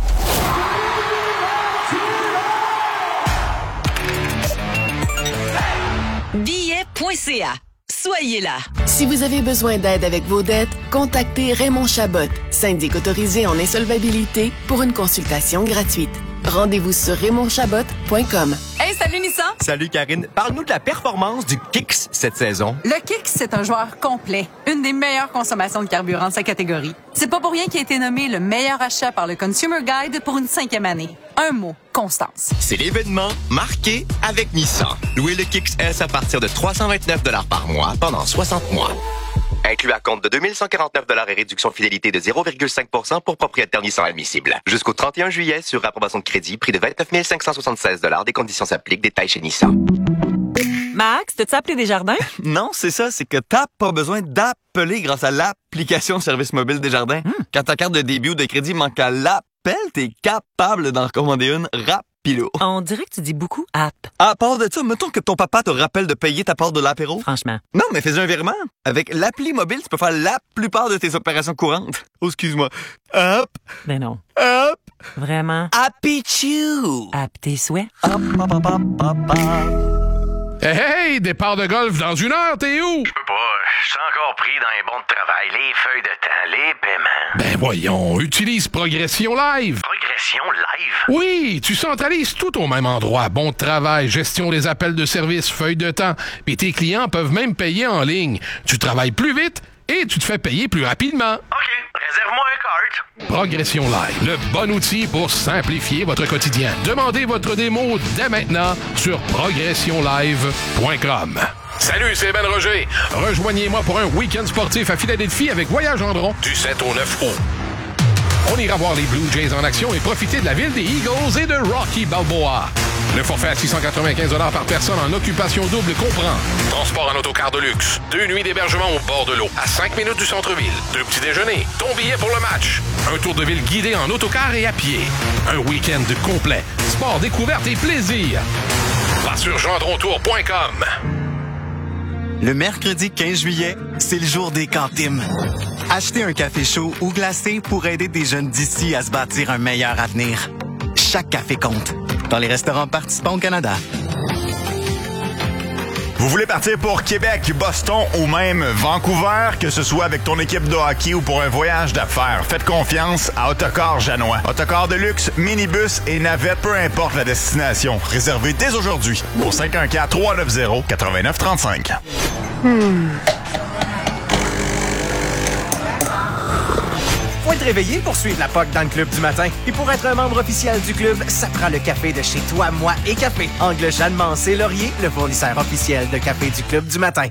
Billet.ca. Soyez là. Si vous avez besoin d'aide avec vos dettes, contactez Raymond Chabot, syndic autorisé en insolvabilité, pour une consultation gratuite. Rendez-vous sur RaymondChabot.com. Hey, salut Nissan! Salut Karine. Parle-nous de la performance du Kicks cette saison. Le Kicks, c'est un joueur complet. Une des meilleures consommations de carburant de sa catégorie. C'est pas pour rien qu'il a été nommé le meilleur achat par le Consumer Guide pour une 5e année. Un mot, constance. C'est l'événement marqué avec Nissan. Louez le Kicks S à partir de 329 $ par mois pendant 60 mois. Inclus à compte de 2149 $ et réduction de fidélité de 0,5% pour propriétaire Nissan admissible. Jusqu'au 31 juillet sur approbation de crédit, prix de 29 576 $. Des conditions s'appliquent. Détails chez Nissan. Max, t'as-tu appelé Desjardins? Non, c'est ça, c'est que t'as pas besoin d'appeler grâce à l'application de service mobile Desjardins. Quand ta carte de débit ou de crédit manque à l'appel, t'es capable d'en recommander une rapido. On dirait que tu dis beaucoup app. À part de ça, mettons que ton papa te rappelle de payer ta part de l'apéro. Franchement. Non, mais fais un virement. Avec l'appli mobile, tu peux faire la plupart de tes opérations courantes. Oh, excuse-moi. Hop. Ben non. Hop. Vraiment. Happy-choo. App tes souhaits. Hop, hop, hop, hop, hop, hop. Hey, départ de golf dans 1 heure, t'es où? Je peux pas, je suis encore pris dans les bons de travail, les feuilles de temps, les paiements. Ben voyons, utilise Progression Live. Progression Live? Oui, tu centralises tout au même endroit. Bon de travail, gestion des appels de service, feuilles de temps. Puis tes clients peuvent même payer en ligne. Tu travailles plus vite et tu te fais payer plus rapidement. OK, réserve-moi un cart. Progression Live, le bon outil pour simplifier votre quotidien. Demandez votre démo dès maintenant sur progressionlive.com. Salut, c'est Ben Roger. Rejoignez-moi pour un week-end sportif à Philadelphie avec Voyage Gendron du 7 au 9 août. On ira voir les Blue Jays en action et profiter de la ville des Eagles et de Rocky Balboa. Le forfait à 695 $ par personne en occupation double comprend transport en autocar de luxe, 2 nuits d'hébergement au bord de l'eau, à 5 minutes du centre-ville, 2 petits déjeuners, ton billet pour le match, un tour de ville guidé en autocar et à pied, un week-end complet, sport, découverte et plaisir. Va sur gendrontour.com. Le mercredi 15 juillet, c'est le jour des cantines. Achetez un café chaud ou glacé pour aider des jeunes d'ici à se bâtir un meilleur avenir. Chaque café compte. Dans les restaurants participants au Canada. Vous voulez partir pour Québec, Boston ou même Vancouver, que ce soit avec ton équipe de hockey ou pour un voyage d'affaires, faites confiance à Autocar Janois. Autocar de luxe, minibus et navette, peu importe la destination. Réservez dès aujourd'hui au 514-390-8935. Faut être réveillé pour suivre la POC dans le club du matin. Et pour être un membre officiel du club, ça prend le café de chez Toi, Moi et Café. Angle Jeanne Mancé Laurier, le fournisseur officiel de café du club du matin.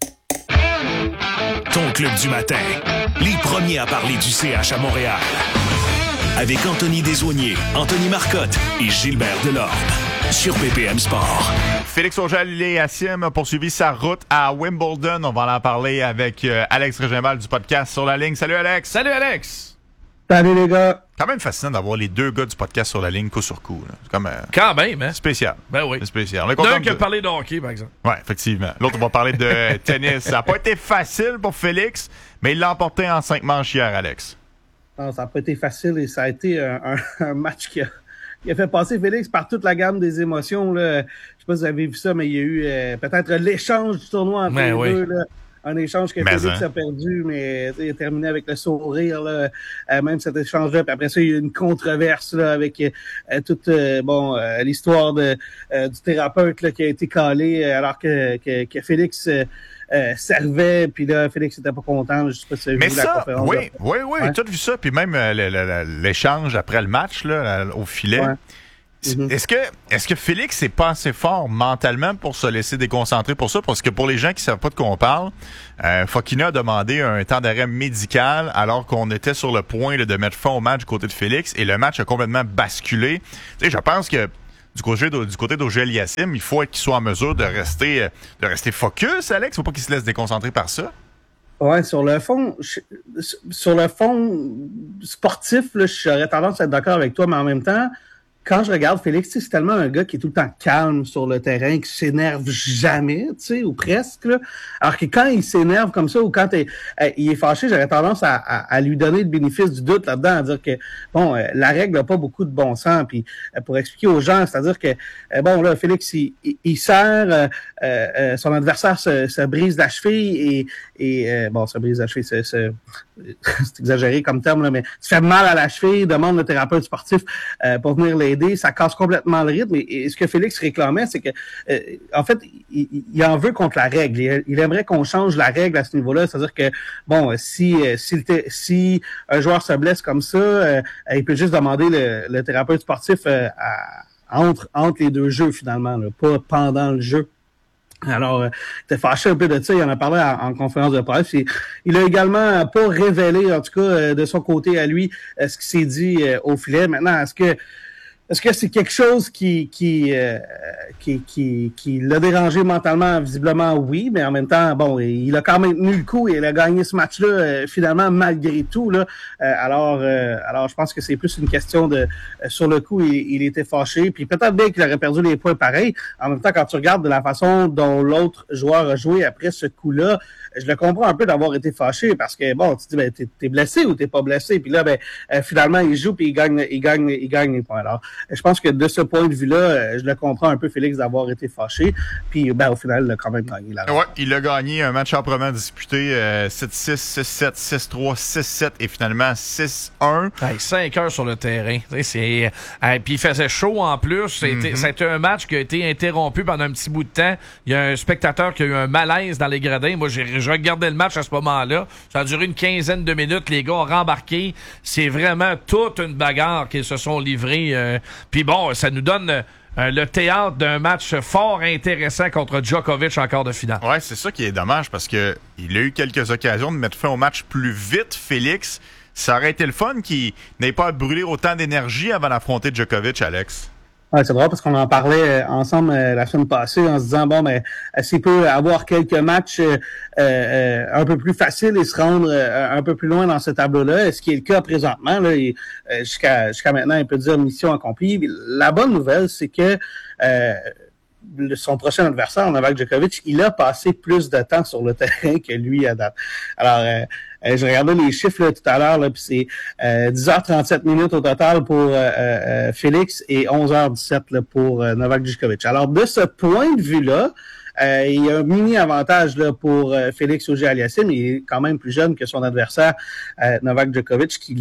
Ton club du matin. Les premiers à parler du CH à Montréal. Avec Anthony Desaulniers, Anthony Marcotte et Gilbert Delorme. Sur BPM Sport. Félix Auger-Aliassime a poursuivi sa route à Wimbledon. On va en parler avec Alex Régimbal du podcast Sur la ligne. Salut Alex! Salut Alex! Salut les gars! Quand même fascinant d'avoir les deux gars du podcast Sur la ligne coup sur coup. Là. C'est comme quand même, hein? Spécial. Ben oui. C'est spécial. D'un qui a parlé de hockey, par exemple. Oui, effectivement. L'autre, on va parler de tennis. Ça n'a pas été facile pour Félix, mais il l'a emporté en 5 manches hier, Alex. Non, ça n'a pas été facile et ça a été un match qui a fait passer Félix par toute la gamme des émotions. Là. Je sais pas si vous avez vu ça, mais il y a eu peut-être l'échange du tournoi entre les deux. Là. Un échange que Félix a perdu, mais il a terminé avec le sourire, là, même cet échange-là. Puis après ça, il y a eu une controverse là, avec toute l'histoire du thérapeute là, qui a été calé alors que Félix servait, puis là, Félix n'était pas content. Je sais pas si vous avez vu la conférence. Oui, ouais. Tout vu ça, puis même l'échange après le match là, au filet. Ouais. Est-ce que Félix n'est pas assez fort mentalement pour se laisser déconcentrer pour ça? Parce que pour les gens qui ne savent pas de quoi on parle, Fokina a demandé un temps d'arrêt médical alors qu'on était sur le point de mettre fin au match du côté de Félix et le match a complètement basculé. Tu sais, je pense que du côté d'Auger-Aliassime, il faut qu'il soit en mesure de rester focus, Alex. Il ne faut pas qu'il se laisse déconcentrer par ça. Ouais, sur le fond sportif, là, j'aurais tendance à être d'accord avec toi, mais en même temps, quand je regarde Félix, c'est tellement un gars qui est tout le temps calme sur le terrain, qui s'énerve jamais, tu sais, ou presque, là. Alors que quand il s'énerve comme ça, ou quand il est fâché, j'aurais tendance à lui donner le bénéfice du doute là-dedans, à dire que, bon, la règle n'a pas beaucoup de bon sens, puis pour expliquer aux gens, c'est-à-dire que, bon, là, Félix, il serre, son adversaire se brise la cheville et bon, se brise la cheville, c'est exagéré comme terme, là, mais se fait mal à la cheville, demande le thérapeute sportif pour venir l'aider, ça casse complètement le rythme. Et ce que Félix réclamait, c'est que, en fait, il en veut contre la règle. Il aimerait qu'on change la règle à ce niveau-là, c'est-à-dire que, bon, si un joueur se blesse comme ça, il peut juste demander le thérapeute sportif entre les deux jeux, finalement, là, pas pendant le jeu. Alors, il était fâché un peu de ça, il en a parlé en conférence de presse. Il a également pas révélé, en tout cas, de son côté à lui, ce qui s'est dit au filet. Maintenant, est-ce que c'est quelque chose qui l'a dérangé mentalement? Visiblement, oui, mais en même temps, bon, il a quand même tenu le coup et il a gagné ce match-là, finalement, malgré tout, là. Alors, je pense que c'est plus une question de, sur le coup, il était fâché, puis peut-être bien qu'il aurait perdu les points pareils. En même temps, quand tu regardes de la façon dont l'autre joueur a joué après ce coup-là, je le comprends un peu d'avoir été fâché parce que, bon, tu te dis, ben, t'es blessé ou t'es pas blessé? Puis là, ben, finalement, il joue puis il gagne les points. Alors, je pense que de ce point de vue-là, je le comprends un peu, Félix, d'avoir été fâché. Puis, ben, au final, il a quand même gagné la Ouais, il a gagné un match âprement disputé, 7-6, 6-7, 6-3, 6-7 et finalement 6-1. 5 heures sur le terrain. Puis il faisait chaud en plus. C'était un match qui a été interrompu pendant un petit bout de temps. Il y a un spectateur qui a eu un malaise dans les gradins. Moi, je regardais le match à ce moment-là. Ça a duré une quinzaine de minutes. Les gars ont rembarqué. C'est vraiment toute une bagarre qu'ils se sont livrés. Puis bon, ça nous donne le théâtre d'un match fort intéressant contre Djokovic en quart de finale. Ouais, c'est ça qui est dommage parce que il a eu quelques occasions de mettre fin au match plus vite, Félix. Ça aurait été le fun qu'il n'ait pas à brûler autant d'énergie avant d'affronter Djokovic, Alex. Ouais, c'est drôle parce qu'on en parlait ensemble la semaine passée en se disant, bon, mais s'il peut avoir quelques matchs un peu plus faciles et se rendre un peu plus loin dans ce tableau-là, ce qui est le cas présentement, là, jusqu'à maintenant, il peut dire mission accomplie. La bonne nouvelle, c'est que son prochain adversaire, Novak Djokovic, il a passé plus de temps sur le terrain que lui à date. Alors, je regardais les chiffres là, tout à l'heure, puis c'est 10h37 minutes au total pour Félix et 11h17 là, pour Novak Djokovic. Alors, de ce point de vue-là, il y a un mini-avantage là, pour Félix Auger-Aliassime. Il est quand même plus jeune que son adversaire, Novak Djokovic, qui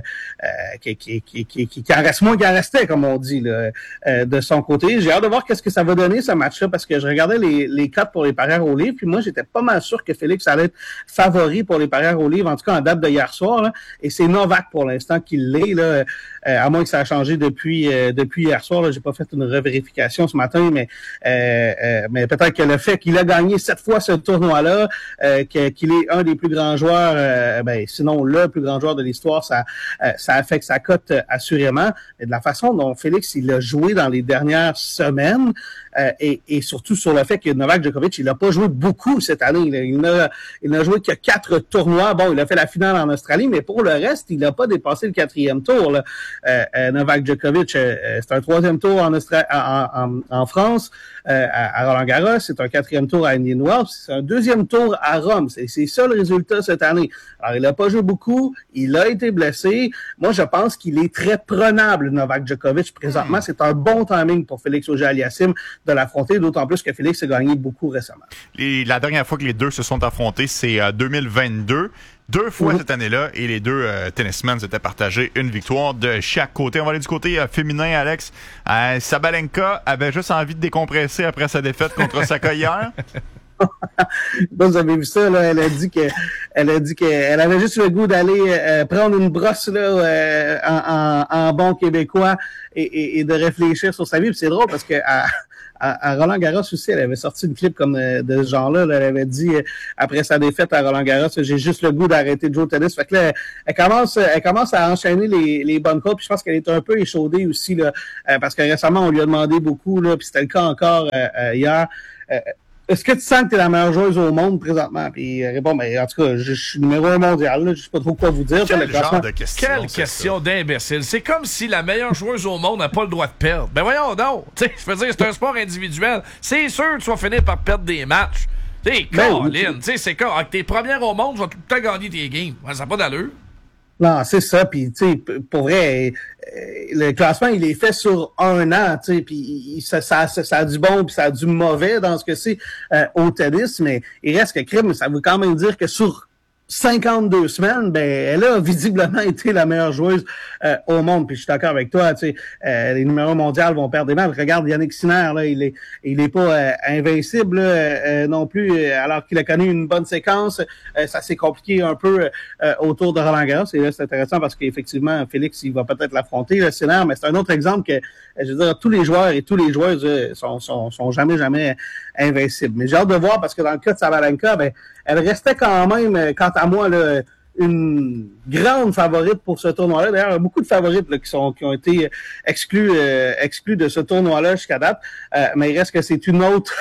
en reste moins qu'il en restait, comme on dit, là, de son côté. J'ai hâte de voir qu'est-ce que ça va donner, ce match-là, parce que je regardais les cotes pour les parieurs au livre, puis moi, j'étais pas mal sûr que Félix allait être favori pour les parieurs au livre, en tout cas en date de hier soir, là, et c'est Novak pour l'instant qui l'est, là, à moins que ça a changé depuis hier soir. Là, j'ai pas fait une revérification ce matin, mais peut-être que le fait qu'il a gagné 7 fois ce tournoi-là, qu'il est un des plus grands joueurs, sinon le plus grand joueur de l'histoire, ça affecte sa cote assurément. Mais de la façon dont Félix il a joué dans les dernières semaines, et surtout sur le fait que Novak Djokovic, il n'a pas joué beaucoup cette année. Il n'a joué que 4 tournois. Bon, il a fait la finale en Australie, mais pour le reste, il n'a pas dépassé le 4e tour. Là. Novak Djokovic, c'est un 3e tour en France, à Roland-Garros. C'est un 4e tour à Indian Wells. C'est un 2e tour à Rome. C'est ça le résultat cette année. Alors, il n'a pas joué beaucoup. Il a été blessé. Moi, je pense qu'il est très prenable, Novak Djokovic. Présentement, c'est un bon timing pour Félix Auger-Aliassime de l'affronter, d'autant plus que Félix a gagné beaucoup récemment. La dernière fois que les deux se sont affrontés, c'est 2022. 2 fois cette année-là, et les deux tennismen s'étaient partagés une victoire de chaque côté. On va aller du côté féminin, Alex. Sabalenka avait juste envie de décompresser après sa défaite contre Osaka hier. Vous avez vu ça, là, elle a dit qu'elle avait juste le goût d'aller prendre une brosse là en bon québécois et de réfléchir sur sa vie. Puis c'est drôle parce que à Roland Garros aussi, elle avait sorti une clip comme de ce genre-là. Là, elle avait dit après sa défaite à Roland Garros, j'ai juste le goût d'arrêter de jouer au tennis. Fait que là, elle commence à enchaîner les bonnes courses. Puis je pense qu'elle est un peu échaudée aussi là, parce que récemment on lui a demandé beaucoup là, puis c'était le cas encore hier. Est-ce que tu sens que tu es la meilleure joueuse au monde présentement? Puis elle répond, mais en tout cas, je suis numéro 1 mondial, là, je sais pas trop quoi vous dire. Quel genre de question? Quelle question d'imbécile. C'est comme si la meilleure joueuse au monde n'a pas le droit de perdre. Ben voyons donc. Je veux dire, c'est un sport individuel. C'est sûr que tu vas finir par perdre des matchs. Tu sais, Colin, c'est comme, avec tes premières au monde, tu vas tout le temps gagner tes games. Ça n'a pas d'allure. Non, c'est ça. Puis, tu sais, pour vrai, le classement, il est fait sur un an, tu sais, puis ça a du bon puis ça a du mauvais dans ce que c'est au tennis, mais il reste que crime, ça veut quand même dire que sur 52 semaines, ben elle a visiblement été la meilleure joueuse au monde. Puis je suis d'accord avec toi, tu sais, les numéros mondiaux vont perdre des matchs. Regarde Yannick Sinner, là, il est pas invincible non plus, alors qu'il a connu une bonne séquence. Ça s'est compliqué un peu autour de Roland Garros. Et là, c'est intéressant parce qu'effectivement, Félix, il va peut-être l'affronter, le Sinner, mais c'est un autre exemple que, je veux dire, tous les joueurs et tous les joueuses sont jamais invincibles. Mais j'ai hâte de voir parce que dans le cas de Sabalenka, ben elle restait quand même, quant à moi, là, une grande favorite pour ce tournoi-là. D'ailleurs, il y a beaucoup de favorites là, qui ont été exclus de ce tournoi-là jusqu'à date. Mais il reste que c'est une autre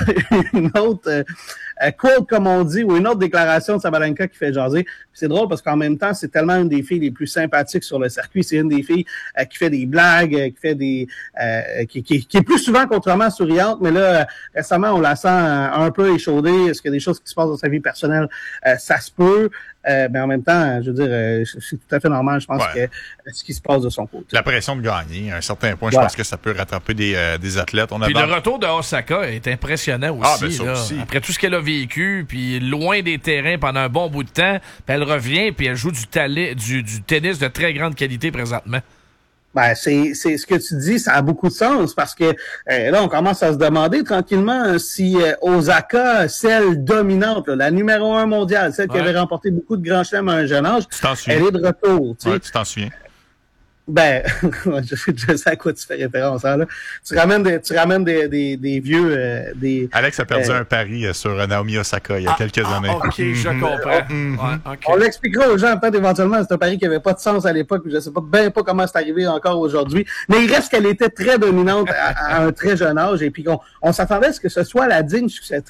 quote, comme on dit, ou une autre déclaration de Sabalenka qui fait jaser. Puis c'est drôle parce qu'en même temps, c'est tellement une des filles les plus sympathiques sur le circuit. C'est une des filles qui fait des blagues, qui fait des qui est plus souvent qu'autrement souriante. Mais là, récemment, on la sent un peu échaudée. Est-ce qu'il y a des choses qui se passent dans sa vie personnelle? Ça se peut. Mais en même temps, je veux dire, c'est tout à fait normal, je pense, que ce qui se passe de son côté. La pression de gagner, à un certain point, je pense que ça peut rattraper des athlètes. Puis le retour de Osaka est impressionnant aussi. Ça aussi. Après tout ce qu'elle a vécu, puis loin des terrains pendant un bon bout de temps, puis elle revient, puis elle joue du tennis de très grande qualité présentement. Ben, c'est ce que tu dis, ça a beaucoup de sens parce que là, on commence à se demander tranquillement si Osaka, celle dominante, là, la numéro 1 mondiale, celle qui avait remporté beaucoup de grands chelems à un jeune âge, elle est de retour. Tu t'en souviens? Ben, je sais à quoi tu fais référence. Hein, là. Tu ramènes des vieux... Alex a perdu un pari sur Naomi Osaka il y a quelques années. OK, je comprends. On l'expliquera aux gens peut-être éventuellement. C'est un pari qui n'avait pas de sens à l'époque. Je ne sais pas comment c'est arrivé encore aujourd'hui. Mais il reste qu'elle était très dominante à un très jeune âge. Et puis on s'attendait à ce que ce soit la digne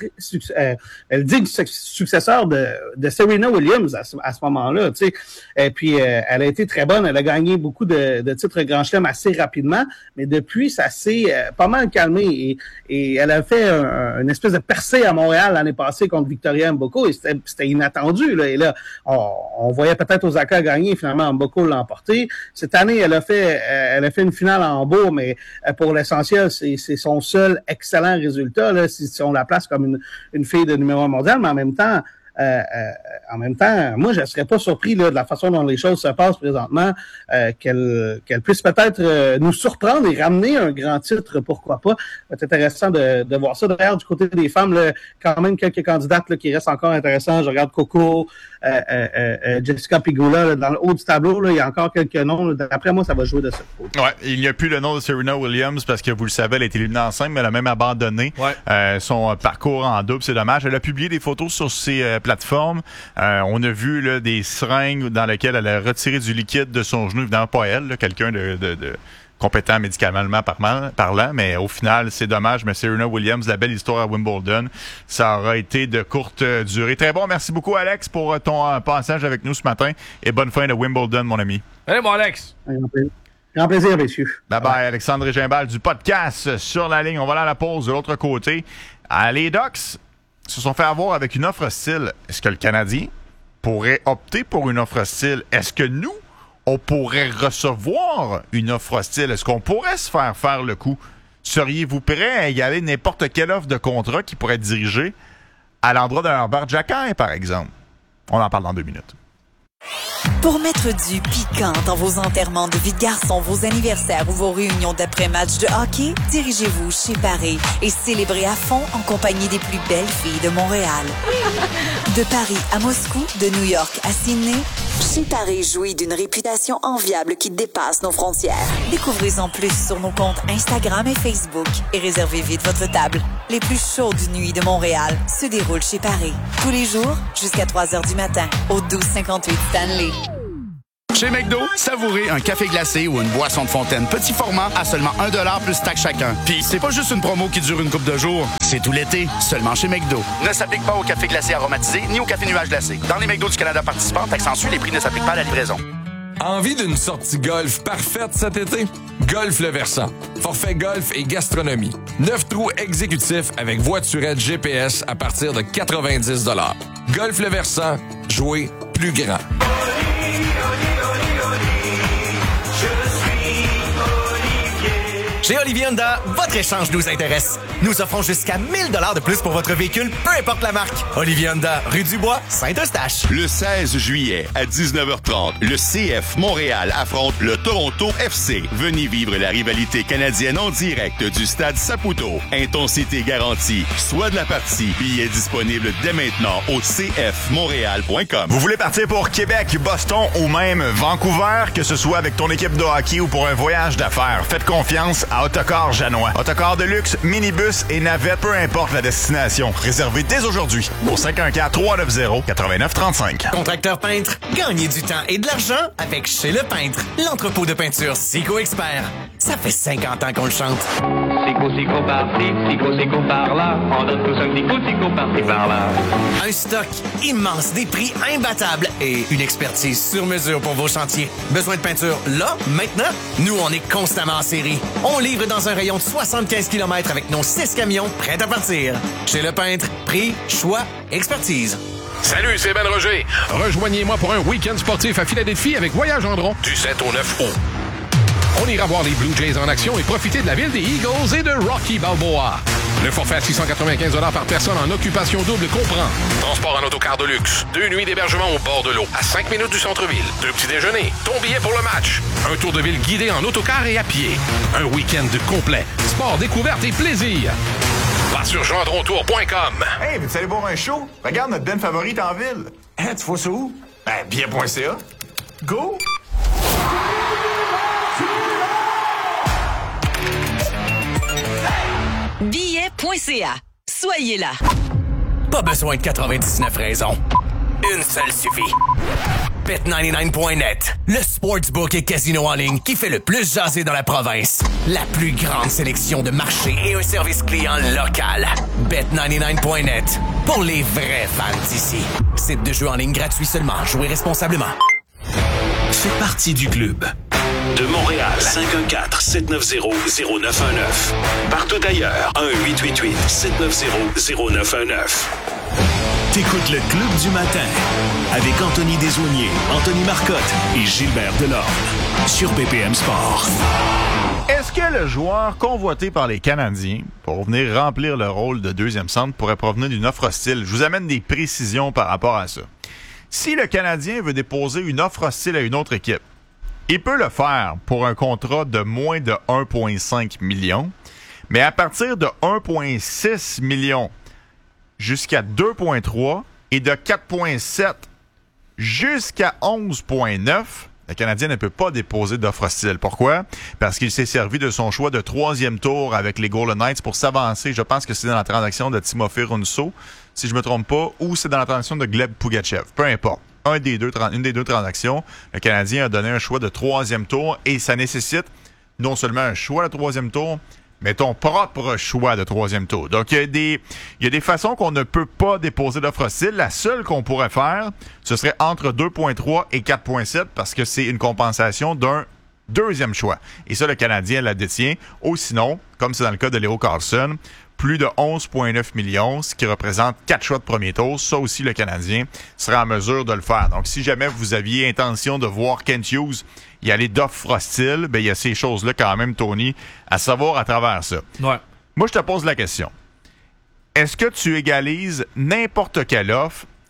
successeur de Serena Williams à ce moment-là. Tu sais. Et puis elle a été très bonne. Elle a gagné beaucoup de titres Grand Chelem assez rapidement, mais depuis, ça s'est pas mal calmé et elle a fait une espèce de percée à Montréal l'année passée contre Victoria Mboko et c'était inattendu. Là. Et là, on voyait peut-être Osaka gagner, finalement Mboko l'a emporté. Cette année, elle a fait une finale en Hambourg, mais pour l'essentiel, c'est son seul excellent résultat là, si on la place comme une fille de numéro 1 mondial, mais en même temps, moi, je ne serais pas surpris là, de la façon dont les choses se passent présentement, qu'elle puisse peut-être nous surprendre et ramener un grand titre, pourquoi pas. C'est intéressant de voir ça. D'ailleurs, du côté des femmes, là, quand même quelques candidates là, qui restent encore intéressants. Je regarde Coco, Jessica Pegula, là, dans le haut du tableau, là, il y a encore quelques noms. D'après moi, ça va jouer de ce côté. Ouais, il n'y a plus le nom de Serena Williams parce que vous le savez, elle a été éliminée en simple, mais elle a même abandonné son parcours en double. C'est dommage. Elle a publié des photos sur ses plateformes. On a vu là, des seringues dans lesquelles elle a retiré du liquide de son genou. Évidemment, pas elle, là, quelqu'un de compétent médicalement parlant, mais au final, c'est dommage. Mais Serena Williams, la belle histoire à Wimbledon, ça aura été de courte durée. Très bon, merci beaucoup Alex pour ton passage avec nous ce matin et bonne fin de Wimbledon, mon ami. Allez, mon Alex! Grand plaisir, messieurs. Bye-bye, Alexandre Gimbal du podcast Sur la ligne. On va aller à la pause de l'autre côté. Les Ducks se sont fait avoir avec une offre hostile. Est-ce que le Canadien pourrait opter pour une offre hostile? Est-ce que nous, on pourrait recevoir une offre hostile? Est-ce qu'on pourrait se faire le coup? Seriez-vous prêt à y aller n'importe quelle offre de contrat qui pourrait être dirigée à l'endroit d'un Herbert Jacquin, par exemple? On en parle dans 2 minutes. Pour mettre du piquant dans vos enterrements de vie de garçon, vos anniversaires ou vos réunions d'après-match de hockey, dirigez-vous chez Paris et célébrez à fond en compagnie des plus belles filles de Montréal. De Paris à Moscou, de New York à Sydney, chez Paris jouit d'une réputation enviable qui dépasse nos frontières. Découvrez-en plus sur nos comptes Instagram et Facebook et réservez vite votre table. Les plus chaudes nuits de Montréal se déroulent chez Paris. Tous les jours, jusqu'à 3h du matin, au 1258 Stanley. Chez McDo, savourez un café glacé ou une boisson de fontaine petit format à seulement 1$ plus taxe chacun. Puis c'est pas juste une promo qui dure une couple de jours, c'est tout l'été, seulement chez McDo. Ne s'applique pas au café glacé aromatisé ni au café nuage glacé. Dans les McDo du Canada participants, taxe en les prix ne s'appliquent pas à la livraison. Envie d'une sortie golf parfaite cet été? Golf Le Versant. Forfait golf et gastronomie. 9 trous exécutifs avec voiturette GPS à partir de 90$. Golf Le Versant. Jouer plus grand. Chez Olivier Honda, votre échange nous intéresse. Nous offrons jusqu'à 1000 $ de plus pour votre véhicule, peu importe la marque. Olivier Honda, rue du Bois, Saint-Eustache. Le 16 juillet à 19h30, le CF Montréal affronte le Toronto FC. Venez vivre la rivalité canadienne en direct du stade Saputo. Intensité garantie. Soit de la partie. Billets disponibles dès maintenant au cfmontréal.com. Vous voulez partir pour Québec, Boston ou même Vancouver, que ce soit avec ton équipe de hockey ou pour un voyage d'affaires, faites confiance à Autocar Janois. Autocar de luxe, minibus et navette, peu importe la destination. Réservez dès aujourd'hui au 514-390-8935. Contracteur peintre, gagnez du temps et de l'argent avec Chez Le Peintre, l'entrepôt de peinture Sico Expert. Ça fait 50 ans qu'on le chante. Sico par-ci, Sico par-là. On donne tous un Sico par-ci par-là. Un stock immense, des prix imbattables et une expertise sur mesure pour vos chantiers. Besoin de peinture là, maintenant? Nous, on est constamment en série. On livre dans un rayon de 75 km avec nos 6 camions prêts à partir. Chez Le Peintre, prix, choix, expertise. Salut, c'est Ben Roger. Rejoignez-moi pour un week-end sportif à Philadelphie avec Voyage Gendron du 7 au 9 août. On ira voir les Blue Jays en action et profiter de la ville des Eagles et de Rocky Balboa. Le forfait à 695$ par personne en occupation double comprend transport en autocar de luxe, 2 nuits d'hébergement au bord de l'eau, à 5 minutes du centre-ville, 2 petits déjeuners, ton billet pour le match, un tour de ville guidé en autocar et à pied, un week-end complet, sport, découverte et plaisir. Va sur gendrontour.com. Hey, veux-tu aller voir un show? Regarde notre band favorite en ville. Hein, tu vois ça où? Ben, bien.ca. Go! Billet.ca. Soyez là. Pas besoin de 99 raisons. Une seule suffit. Bet99.net, le sportsbook et casino en ligne qui fait le plus jaser dans la province. La plus grande sélection de marchés et un service client local. Bet99.net, pour les vrais fans d'ici. Site de jeu en ligne gratuit seulement. Jouez responsablement. Fais partie du club. De Montréal, 514-790-0919. Partout ailleurs, 1-888-790-0919. T'écoutes le Club du matin avec Anthony Desaulniers, Anthony Marcotte et Gilbert Delorme sur BPM Sport. Est-ce que le joueur convoité par les Canadiens pour venir remplir le rôle de deuxième centre pourrait provenir d'une offre hostile? Je vous amène des précisions par rapport à ça. Si le Canadien veut déposer une offre hostile à une autre équipe, il peut le faire pour un contrat de moins de 1,5 million, mais à partir de 1,6 million jusqu'à 2,3 et de 4,7 jusqu'à 11,9, le Canadien ne peut pas déposer d'offre hostile. Pourquoi? Parce qu'il s'est servi de son choix de 3e tour avec les Golden Knights pour s'avancer. Je pense que c'est dans la transaction de Timofey Runso, si je me trompe pas, ou c'est dans la transaction de Gleb Pugachev. Peu importe. Une des deux transactions, le Canadien a donné un choix de 3e tour et ça nécessite non seulement un choix de 3e tour, mais ton propre choix de 3e tour. Donc, il y a des façons qu'on ne peut pas déposer d'offre hostile. La seule qu'on pourrait faire, ce serait entre 2,3 et 4,7 parce que c'est une compensation d'un deuxième choix. Et ça, le Canadien la détient. Ou sinon, comme c'est dans le cas de Leo Carlson, plus de 11,9 millions, ce qui représente 4 choix de premier tour. Ça aussi, le Canadien serait en mesure de le faire. Donc, si jamais vous aviez intention de voir Kent Hughes y aller d'offre hostile, ben il y a ces choses-là quand même, Tony, à savoir à travers ça. Ouais. Moi, je te pose la question. Est-ce que tu égalises n'importe quelle offre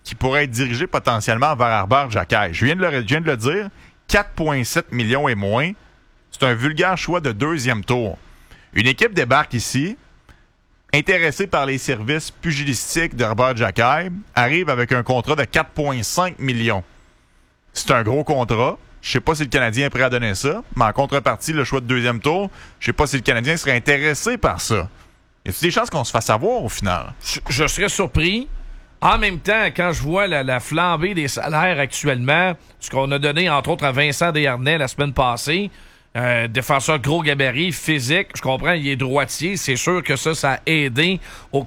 qui pourrait être dirigé potentiellement vers Arber Xhekaj. Je viens de le dire, 4,7 millions et moins. C'est un vulgaire choix de deuxième tour. Une équipe débarque ici, intéressée par les services pugilistiques d'Arber Xhekaj, arrive avec un contrat de 4,5 millions. C'est un gros contrat. Je sais pas si le Canadien est prêt à donner ça, mais en contrepartie, le choix de deuxième tour, je sais pas si le Canadien serait intéressé par ça. Y a-t-il des chances qu'on se fasse avoir au final? Je serais surpris. En même temps, quand je vois la flambée des salaires actuellement, ce qu'on a donné entre autres à Vincent Desharnais la semaine passée, défenseur gros gabarit, physique, je comprends, il est droitier, c'est sûr que ça a aidé au